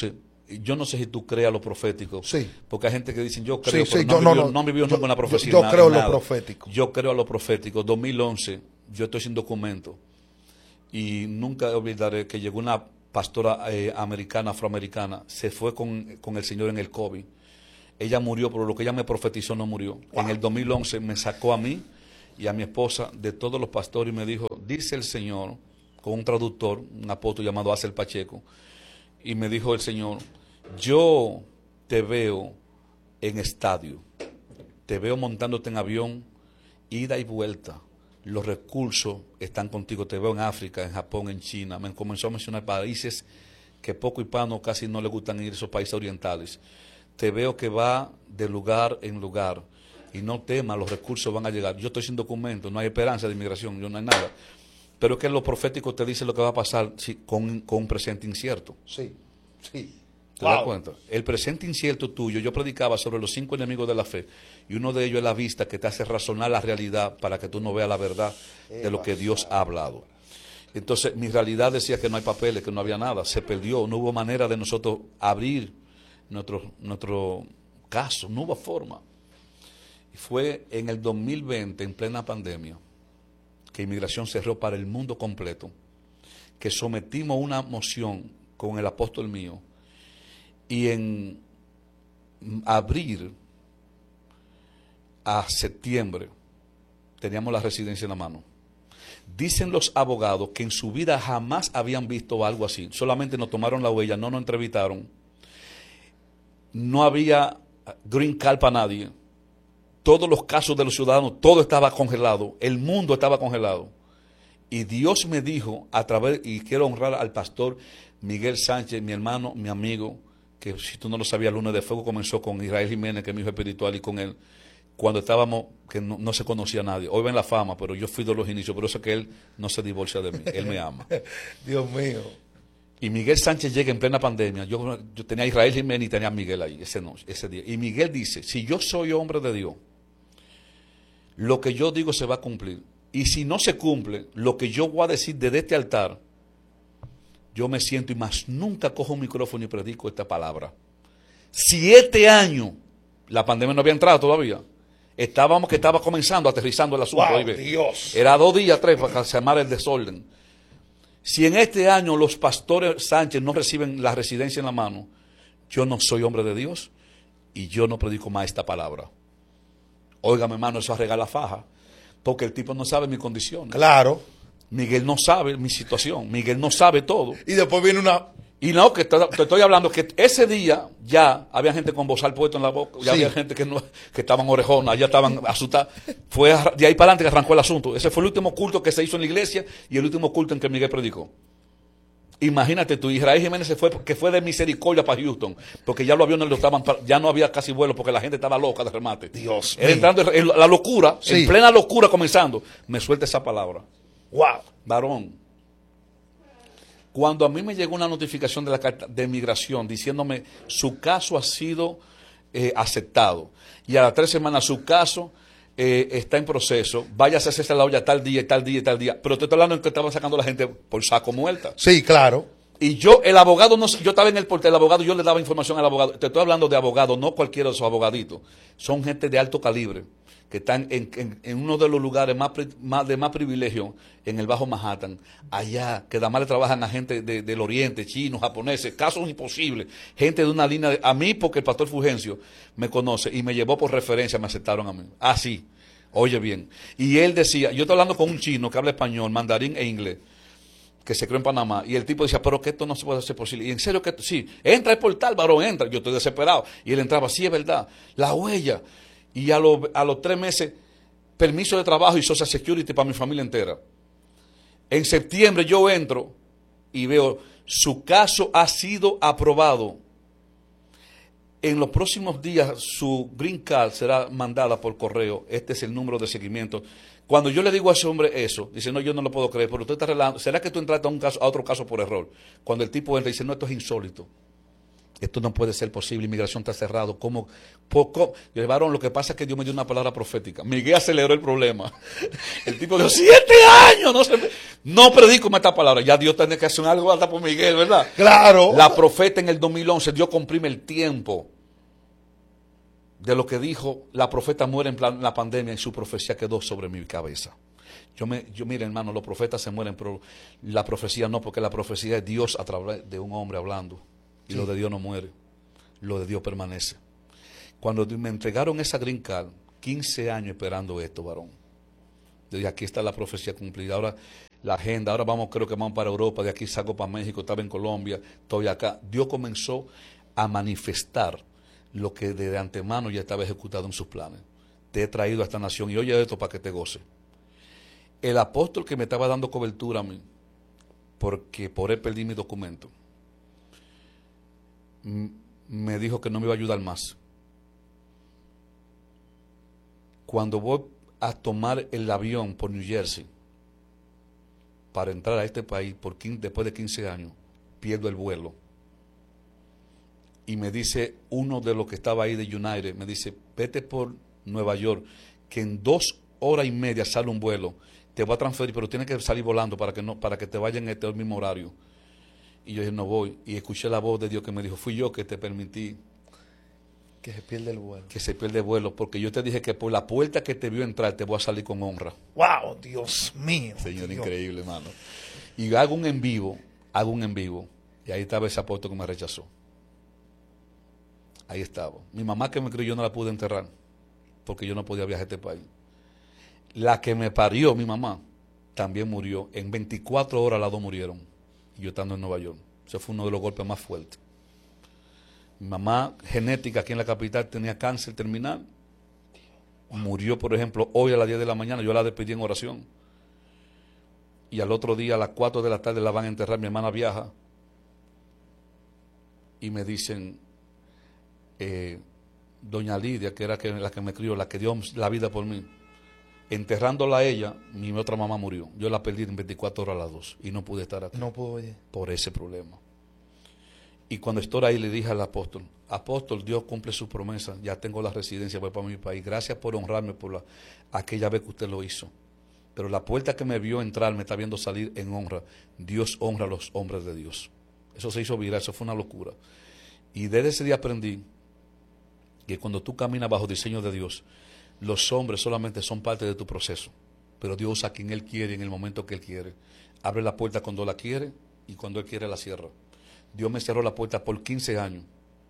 yo no sé si tú creas lo profético, Sí. porque hay gente que dice yo creo, Sí, pero sí, no, yo han no, vivido, no, no han vivido yo- nunca una yo- profecía. yo na- creo en lo nada. profético. Yo creo a lo profético. dos mil once, yo estoy sin documento y nunca olvidaré que llegó una pastora eh, americana, afroamericana, se fue con, con el Señor en el COVID. Ella murió, pero lo que ella me profetizó no murió. Wow. En el dos mil once me sacó a mí y a mi esposa de todos los pastores y me dijo, dice el Señor, con un traductor, un apóstol llamado Acer Pacheco, y me dijo el Señor, yo te veo en estadio, te veo montándote en avión, ida y vuelta, los recursos están contigo, te veo en África, en Japón, en China. Me comenzó a mencionar países que poco hispano casi no le gustan ir, esos países orientales. Te veo que va de lugar en lugar y no temas, los recursos van a llegar. Yo estoy sin documento, no hay esperanza de inmigración, yo no hay nada. Pero es que lo profético te dice lo que va a pasar si, con, con un presente incierto. Sí, sí. ¿Te das cuenta? El presente incierto tuyo, yo predicaba sobre los cinco enemigos de la fe, y uno de ellos es la vista, que te hace razonar la realidad para que tú no veas la verdad de lo que Dios ha hablado. Entonces, mi realidad decía que no hay papeles, que no había nada, se perdió, no hubo manera de nosotros abrir nuestro, nuestro caso, no hubo forma. Y fue en el dos mil veinte, en plena pandemia, que inmigración cerró para el mundo completo, que sometimos una moción con el apóstol mío, y en abril a septiembre teníamos la residencia en la mano. Dicen los abogados que en su vida jamás habían visto algo así. Solamente nos tomaron la huella, no nos entrevistaron. No había green card para nadie. Todos los casos de los ciudadanos, todo estaba congelado. El mundo estaba congelado. Y Dios me dijo a través, y quiero honrar al pastor Miguel Sánchez, mi hermano, mi amigo, que si tú no lo sabías, Lunes de Fuego comenzó con Israel Jiménez, que es mi hijo espiritual, y con él, cuando estábamos, que no, no se conocía a nadie. Hoy ven la fama, pero yo fui de los inicios, por eso es que él no se divorcia de mí, él me ama. Dios mío. Y Miguel Sánchez llega en plena pandemia, yo, yo tenía a Israel Jiménez y tenía a Miguel ahí, ese, noche, ese día. Y Miguel dice, si yo soy hombre de Dios, lo que yo digo se va a cumplir. Y si no se cumple, lo que yo voy a decir desde este altar, yo me siento y más nunca cojo un micrófono y predico esta palabra. Siete años, la pandemia no había entrado todavía. Estábamos que estaba comenzando, aterrizando el asunto. Wow, ahí ve. Dios. Era dos días, tres, para calmar el desorden. Si en este año los pastores Sánchez no reciben la residencia en la mano, yo no soy hombre de Dios y yo no predico más esta palabra. Óigame, hermano, eso arregla la faja, porque el tipo no sabe mi condición. Claro. Miguel no sabe mi situación, Miguel no sabe todo. Y después viene una... Y no, que te, te estoy hablando que ese día ya había gente con bozal puesto en la boca, ya Sí. había gente que, no, que estaban orejonas, ya estaban asustadas. Fue a- de ahí para adelante que arrancó el asunto. Ese fue el último culto que se hizo en la iglesia y el último culto en que Miguel predicó. Imagínate tú, Israel Jiménez se fue, que fue de misericordia para Houston, porque ya los aviones lo estaban, ya no había casi vuelo porque la gente estaba loca de remate. Dios Él mío. entrando en la locura, Sí. en plena locura comenzando, me suelta esa palabra. Wow. Varón, cuando a mí me llegó una notificación de la carta de migración diciéndome su caso ha sido eh, aceptado y a las tres semanas su caso eh, está en proceso, váyase a hacerse la olla tal día y tal día y tal día, pero te estoy hablando en que estaban sacando a la gente por saco muerta. Sí, claro. Y yo, el abogado, no, yo estaba en el portal, el abogado, yo le daba información al abogado. Te estoy hablando de abogados, no cualquiera de esos abogaditos. Son gente de alto calibre, que están en, en, en uno de los lugares más, pri- más de más privilegio, en el Bajo Manhattan. Allá, que además le trabajan a gente de- del Oriente, chinos, japoneses, casos imposibles. Gente de una línea, de, a mí, porque el pastor Fulgencio me conoce y me llevó por referencia, me aceptaron a mí. Así, oye bien. Y él decía, yo estoy hablando con un chino que habla español, mandarín e inglés, que se creó en Panamá, y el tipo decía, pero que esto no se puede hacer posible. Y en serio que sí, entra el portal, varón, entra. Yo estoy desesperado. Y él entraba, sí, es verdad, la huella. Y a, lo, a los tres meses, permiso de trabajo y Social Security para mi familia entera. En septiembre yo entro y veo, su caso ha sido aprobado. En los próximos días su green card será mandada por correo. Este es el número de seguimiento. Cuando yo le digo a ese hombre eso, dice, no, yo no lo puedo creer, pero usted está relajando. ¿Será que tú entraste a, un caso, a otro caso por error? Cuando el tipo entra y dice, no, esto es insólito. Esto no puede ser posible, inmigración está cerrado. ¿Cómo? Poco. Llevaron, lo que pasa es que Dios me dio una palabra profética. Miguel aceleró el problema. El tipo dijo, siete años, no se no predico más esta palabra. Ya Dios tiene que hacer algo hasta por Miguel, ¿verdad? Claro. La profeta en el dos mil once, Dios comprime el tiempo de lo que dijo. La profeta muere en plan, la pandemia y su profecía quedó sobre mi cabeza. Yo, me, yo mire, hermano, los profetas se mueren, pero la profecía no, porque la profecía es Dios a través de un hombre hablando. Y sí. Lo de Dios no muere, lo de Dios permanece. Cuando me entregaron esa green card, quince años esperando esto, varón. Yo dije, aquí está la profecía cumplida. Ahora la agenda, ahora vamos, creo que vamos para Europa, de aquí salgo para México, estaba en Colombia, estoy acá. Dios comenzó a manifestar lo que de antemano ya estaba ejecutado en sus planes. Te he traído a esta nación y oye esto para que te goce. El apóstol que me estaba dando cobertura a mí, porque por él perdí mi documento, me dijo que no me iba a ayudar más. Cuando voy a tomar el avión por New Jersey para entrar a este país por quince, después de quince años, pierdo el vuelo. Y me dice uno de los que estaba ahí de United, me dice, vete por Nueva York, que en dos horas y media sale un vuelo, te voy a transferir, pero tienes que salir volando para que no, para que te vaya en este mismo horario. Y yo dije, no voy. Y escuché la voz de Dios que me dijo, fui yo que te permití que se pierda el vuelo. Que se pierda el vuelo, porque yo te dije que por la puerta que te vio entrar te voy a salir con honra. ¡Wow! Dios mío. Señor, Dios. Increíble, hermano. Y hago un en vivo, hago un en vivo, y ahí estaba ese apóstol que me rechazó. Ahí estaba. Mi mamá que me crió yo no la pude enterrar, porque yo no podía viajar a este país. La que me parió, mi mamá, también murió. En veinticuatro horas las dos murieron. Y yo estando en Nueva York. Ese fue uno de los golpes más fuertes. Mi mamá, genética, aquí en la capital, tenía cáncer terminal. Murió, por ejemplo, hoy a las diez de la mañana. Yo la despedí en oración. Y al otro día, a las cuatro de la tarde, la van a enterrar. Mi hermana viaja. Y me dicen, eh, doña Lidia, que era que, la que me crió, la que dio la vida por mí, enterrándola a ella, mi otra mamá murió. Yo la perdí en veinticuatro horas a las dos y no pude estar aquí. No pudo oye. Por ese problema. Y cuando estoy ahí le dije al apóstol, apóstol, Dios cumple su promesa, ya tengo la residencia, voy para mi país. Gracias por honrarme por la, aquella vez que usted lo hizo. Pero la puerta que me vio entrar, me está viendo salir en honra. Dios honra a los hombres de Dios. Eso se hizo viral, eso fue una locura. Y desde ese día aprendí que cuando tú caminas bajo diseño de Dios, los hombres solamente son parte de tu proceso, pero Dios usa a quien Él quiere en el momento que Él quiere. Abre la puerta cuando la quiere y cuando Él quiere la cierra. Dios me cerró la puerta por quince años.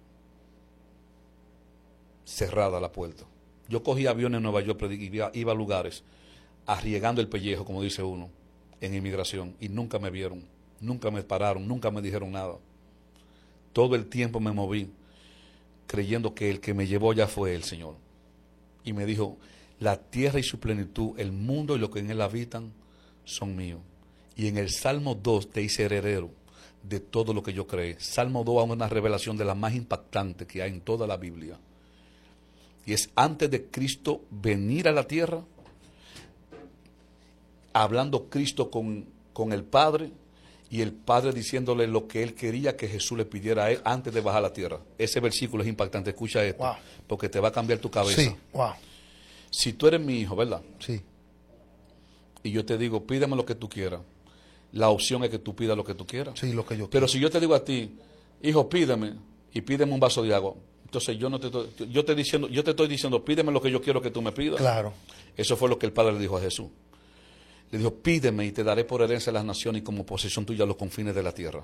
Cerrada la puerta. Yo cogí aviones en Nueva York, iba, iba a lugares, arriesgando el pellejo, como dice uno, en inmigración, y nunca me vieron, nunca me pararon, nunca me dijeron nada. Todo el tiempo me moví, creyendo que el que me llevó ya fue el Señor. Y me dijo, la tierra y su plenitud, el mundo y lo que en él habitan, son míos. Y en el Salmo dos te hice heredero de todo lo que yo creé. Salmo dos es una revelación de la más impactante que hay en toda la Biblia. Y es antes de Cristo venir a la tierra, hablando Cristo con, con el Padre, y el Padre diciéndole lo que Él quería que Jesús le pidiera a Él antes de bajar a la tierra. Ese versículo es impactante, escucha esto, wow, porque te va a cambiar tu cabeza. Sí, wow. Si tú eres mi hijo, ¿verdad? Sí. Y yo te digo, pídeme lo que tú quieras. La opción es que tú pidas lo que tú quieras. Sí, lo que yo quiero. Pero si yo te digo a ti, hijo, pídeme, y pídeme un vaso de agua, entonces yo no te estoy, yo te diciendo, yo te estoy diciendo, pídeme lo que yo quiero que tú me pidas. Claro. Eso fue lo que el Padre le dijo a Jesús. Le dijo, pídeme y te daré por herencia a las naciones y como posesión tuya los confines de la tierra.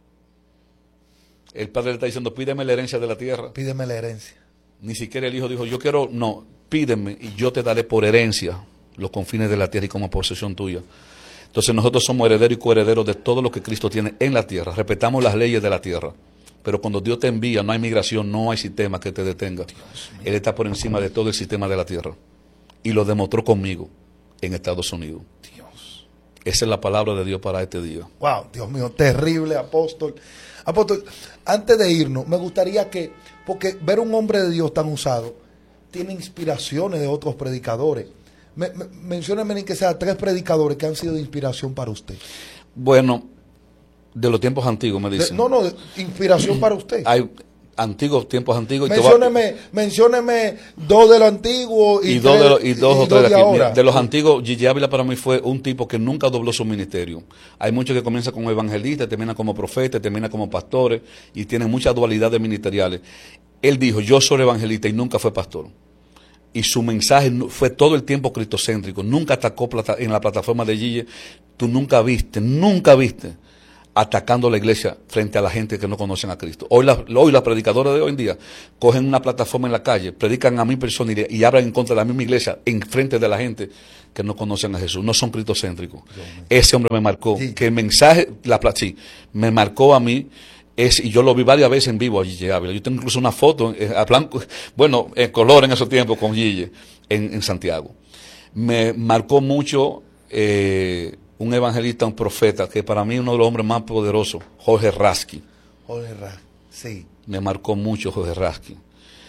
El Padre le está diciendo, pídeme la herencia de la tierra. Pídeme la herencia. Ni siquiera el Hijo dijo, yo quiero, no, pídeme y yo te daré por herencia los confines de la tierra y como posesión tuya. Entonces nosotros somos herederos y coherederos de todo lo que Cristo tiene en la tierra. Respetamos las leyes de la tierra. Pero cuando Dios te envía, no hay migración, no hay sistema que te detenga. Él está por encima de todo el sistema de la tierra. Y lo demostró conmigo en Estados Unidos. Dios. Esa es la palabra de Dios para este día. Wow, Dios mío, terrible, apóstol. Apóstol, antes de irnos, me gustaría que, porque ver un hombre de Dios tan usado, tiene inspiraciones de otros predicadores. Me, me, mencióname que sea tres predicadores que han sido de inspiración para usted. Bueno, de los tiempos antiguos me dicen. De, no, no, de, inspiración para usted. Hay, Antiguos, tiempos antiguos. Mencióneme, mencióneme dos de los antiguos y, y dos, tres, de, los, y dos y o dos tres de de aquí. ahora. Mira, de los antiguos, Gigi Ávila para mí fue un tipo que nunca dobló su ministerio. Hay muchos que comienzan como evangelistas, terminan como profetas, terminan como pastores y tienen muchas dualidades ministeriales. Él dijo, yo soy evangelista y nunca fue pastor. Y su mensaje fue todo el tiempo cristocéntrico. Nunca atacó plata, en la plataforma de Gigi. Tú nunca viste, nunca viste atacando la iglesia frente a la gente que no conocen a Cristo. Hoy las hoy las predicadoras de hoy en día cogen una plataforma en la calle, predican a mil personas y, y hablan en contra de la misma iglesia en frente de la gente que no conocen a Jesús. No son cristocéntricos. Ese hombre me marcó. Sí. Que el mensaje, la, sí, me marcó a mí. Es, y yo lo vi varias veces en vivo a Gigi Ávila. Yo tengo incluso una foto, eh, a blanco, bueno, en color en esos tiempos con Gigi en, en Santiago. Me marcó mucho eh, un evangelista, un profeta, que para mí es uno de los hombres más poderosos, Jorge Raskin. Jorge Raskin, sí. Me marcó mucho Jorge Raskin.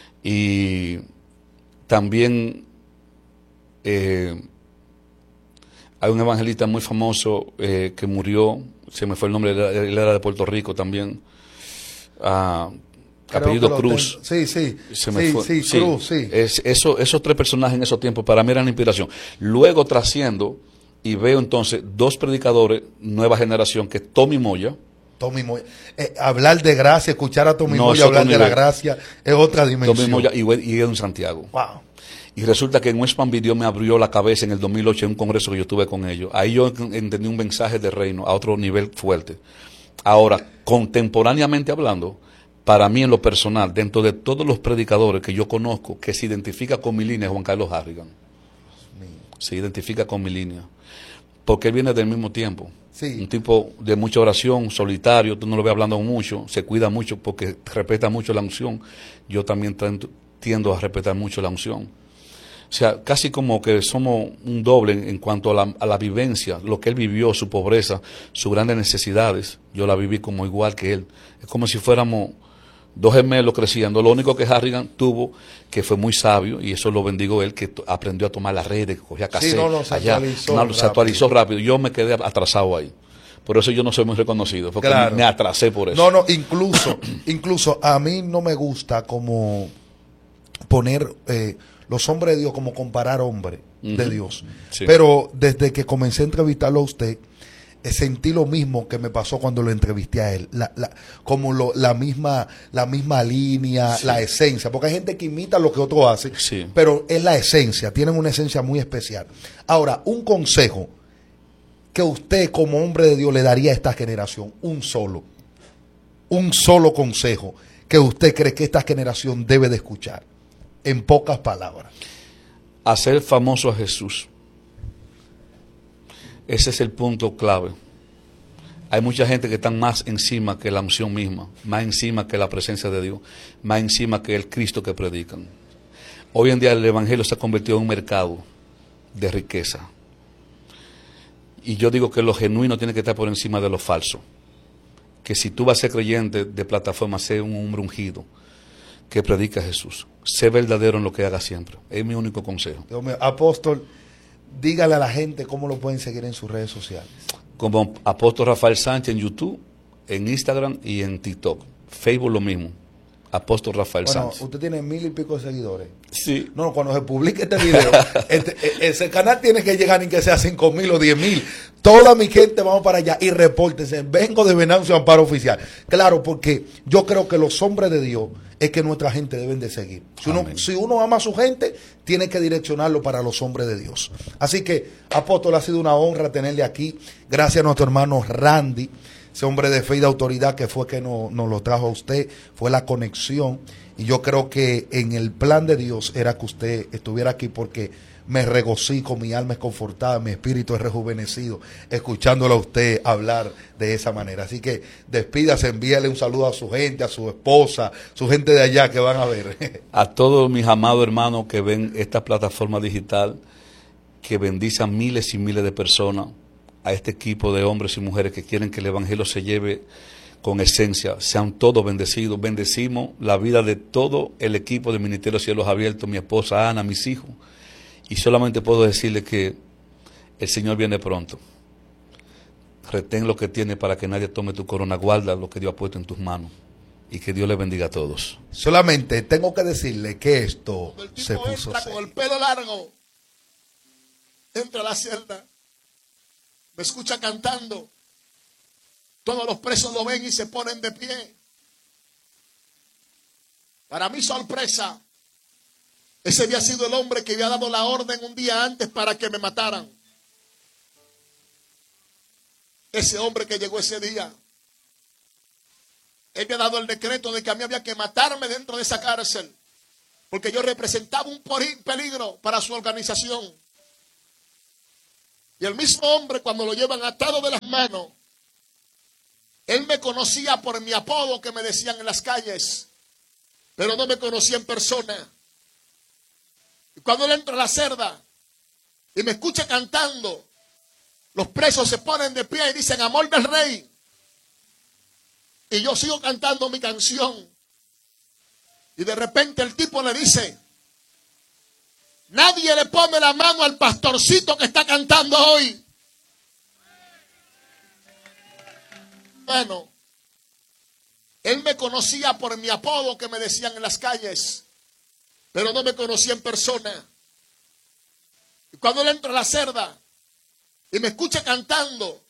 Y también eh, hay un evangelista muy famoso eh, que murió, se me fue el nombre, él era de Puerto Rico también. Uh, apellido Cruz. Sí, sí. Se me sí, fue. sí, sí, Cruz, sí. Es, eso, esos tres personajes en esos tiempos para mí eran inspiración. Luego trasciendo y veo entonces dos predicadores, nueva generación, que es Tommy Moya. Tommy Moya. Eh, hablar de gracia, escuchar a Tommy no, Moya hablar de nivel. la gracia es otra dimensión. Tommy Moya y, y en Santiago. Wow. Y resulta que en Westman Video me abrió la cabeza en el dos mil ocho en un congreso que yo tuve con ellos. Ahí yo entendí un mensaje de reino a otro nivel fuerte. Ahora, contemporáneamente hablando, para mí en lo personal, dentro de todos los predicadores que yo conozco, que se identifica con mi línea, es Juan Carlos Harrigan. Se identifica con mi línea. Porque él viene del mismo tiempo. Sí. Un tipo de mucha oración, solitario, tú no lo ves hablando mucho, se cuida mucho porque respeta mucho la unción. Yo también tiendo a respetar mucho la unción. O sea, casi como que somos un doble en, en cuanto a la, a la vivencia, lo que él vivió, su pobreza, sus grandes necesidades. Yo la viví como igual que él. Es como si fuéramos dos gemelos creciendo. Lo único que Harrigan tuvo, que fue muy sabio, y eso lo bendigo él, que aprendió a tomar las redes, que cogía cassette, sí, no, no, se allá, actualizó no, rápido. se actualizó rápido. Yo me quedé atrasado ahí. Por eso yo no soy muy reconocido, porque claro. me atrasé por eso. No, no, incluso, incluso a mí no me gusta como poner eh, los hombres de Dios, como comparar hombres uh-huh. de Dios. Sí. Pero desde que comencé a entrevistarlo a usted, sentí lo mismo que me pasó cuando lo entrevisté a él, la, la, como lo, la misma la misma línea, sí. la esencia, porque hay gente que imita lo que otro hace, sí. pero es la esencia, tienen una esencia muy especial. Ahora, un consejo que usted como hombre de Dios le daría a esta generación, un solo, un solo consejo que usted cree que esta generación debe de escuchar, en pocas palabras. Hacer famoso a Jesús. Ese es el punto clave. Hay mucha gente que está más encima que la unción misma, más encima que la presencia de Dios, más encima que el Cristo que predican. Hoy en día el Evangelio se ha convertido en un mercado de riqueza. Y yo digo que lo genuino tiene que estar por encima de lo falso. Que si tú vas a ser creyente de plataforma, sé un hombre ungido que predica a Jesús. Sé verdadero en lo que haga siempre. Es mi único consejo. Dios mío, apóstol, dígale a la gente cómo lo pueden seguir en sus redes sociales. Como Apóstol Rafael Sánchez en YouTube, en Instagram y en TikTok. Facebook lo mismo. Apóstol Rafael bueno, Sánchez. Usted tiene mil y pico de seguidores. Sí. No, cuando se publique este video, este, ese canal tiene que llegar ni que sea cinco mil o diez mil. Toda mi gente vamos para allá y repórtense. Vengo de Venancio Amparo Oficial. Claro, porque yo creo que los hombres de Dios es que nuestra gente deben de seguir. Si uno, si uno ama a su gente, tiene que direccionarlo para los hombres de Dios. Así que, apóstol, ha sido una honra tenerle aquí. Gracias a nuestro hermano Randy, ese hombre de fe y de autoridad que fue que nos no lo trajo a usted, fue la conexión. Y yo creo que en el plan de Dios era que usted estuviera aquí porque me regocijo, mi alma es confortada, mi espíritu es rejuvenecido, escuchándolo a usted hablar de esa manera. Así que despídase, envíale un saludo a su gente, a su esposa, su gente de allá que van a ver. A todos mis amados hermanos que ven esta plataforma digital, que bendice a miles y miles de personas, a este equipo de hombres y mujeres que quieren que el Evangelio se lleve con esencia, sean todos bendecidos. Bendecimos la vida de todo el equipo del Ministerio de Cielos Abiertos, mi esposa Ana, mis hijos. Y solamente puedo decirle que el Señor viene pronto. Retén lo que tiene para que nadie tome tu corona. Guarda lo que Dios ha puesto en tus manos. y que Dios les bendiga a todos. Solamente tengo que decirle que esto Cuando el tipo se puso entra serio. con el pelo largo, entra a la celda, me escucha cantando. Todos los presos lo ven y se ponen de pie. Para mi sorpresa, ese había sido el hombre que había dado la orden un día antes para que me mataran. Ese hombre que llegó ese día, él me ha dado el decreto de que a mí había que matarme dentro de esa cárcel, porque yo representaba un peligro para su organización. Y el mismo hombre, cuando lo llevan atado de las manos, él me conocía por mi apodo que me decían en las calles, pero no me conocía en persona. Y cuando él entra a la celda y me escucha cantando, los presos se ponen de pie y dicen: amor del rey. Y yo sigo cantando mi canción. Y de repente el tipo le dice: nadie le pone la mano al pastorcito que está cantando hoy. Bueno, él me conocía por mi apodo que me decían en las calles, pero no me conocía en persona. Y cuando él entra a la celda y me escucha cantando,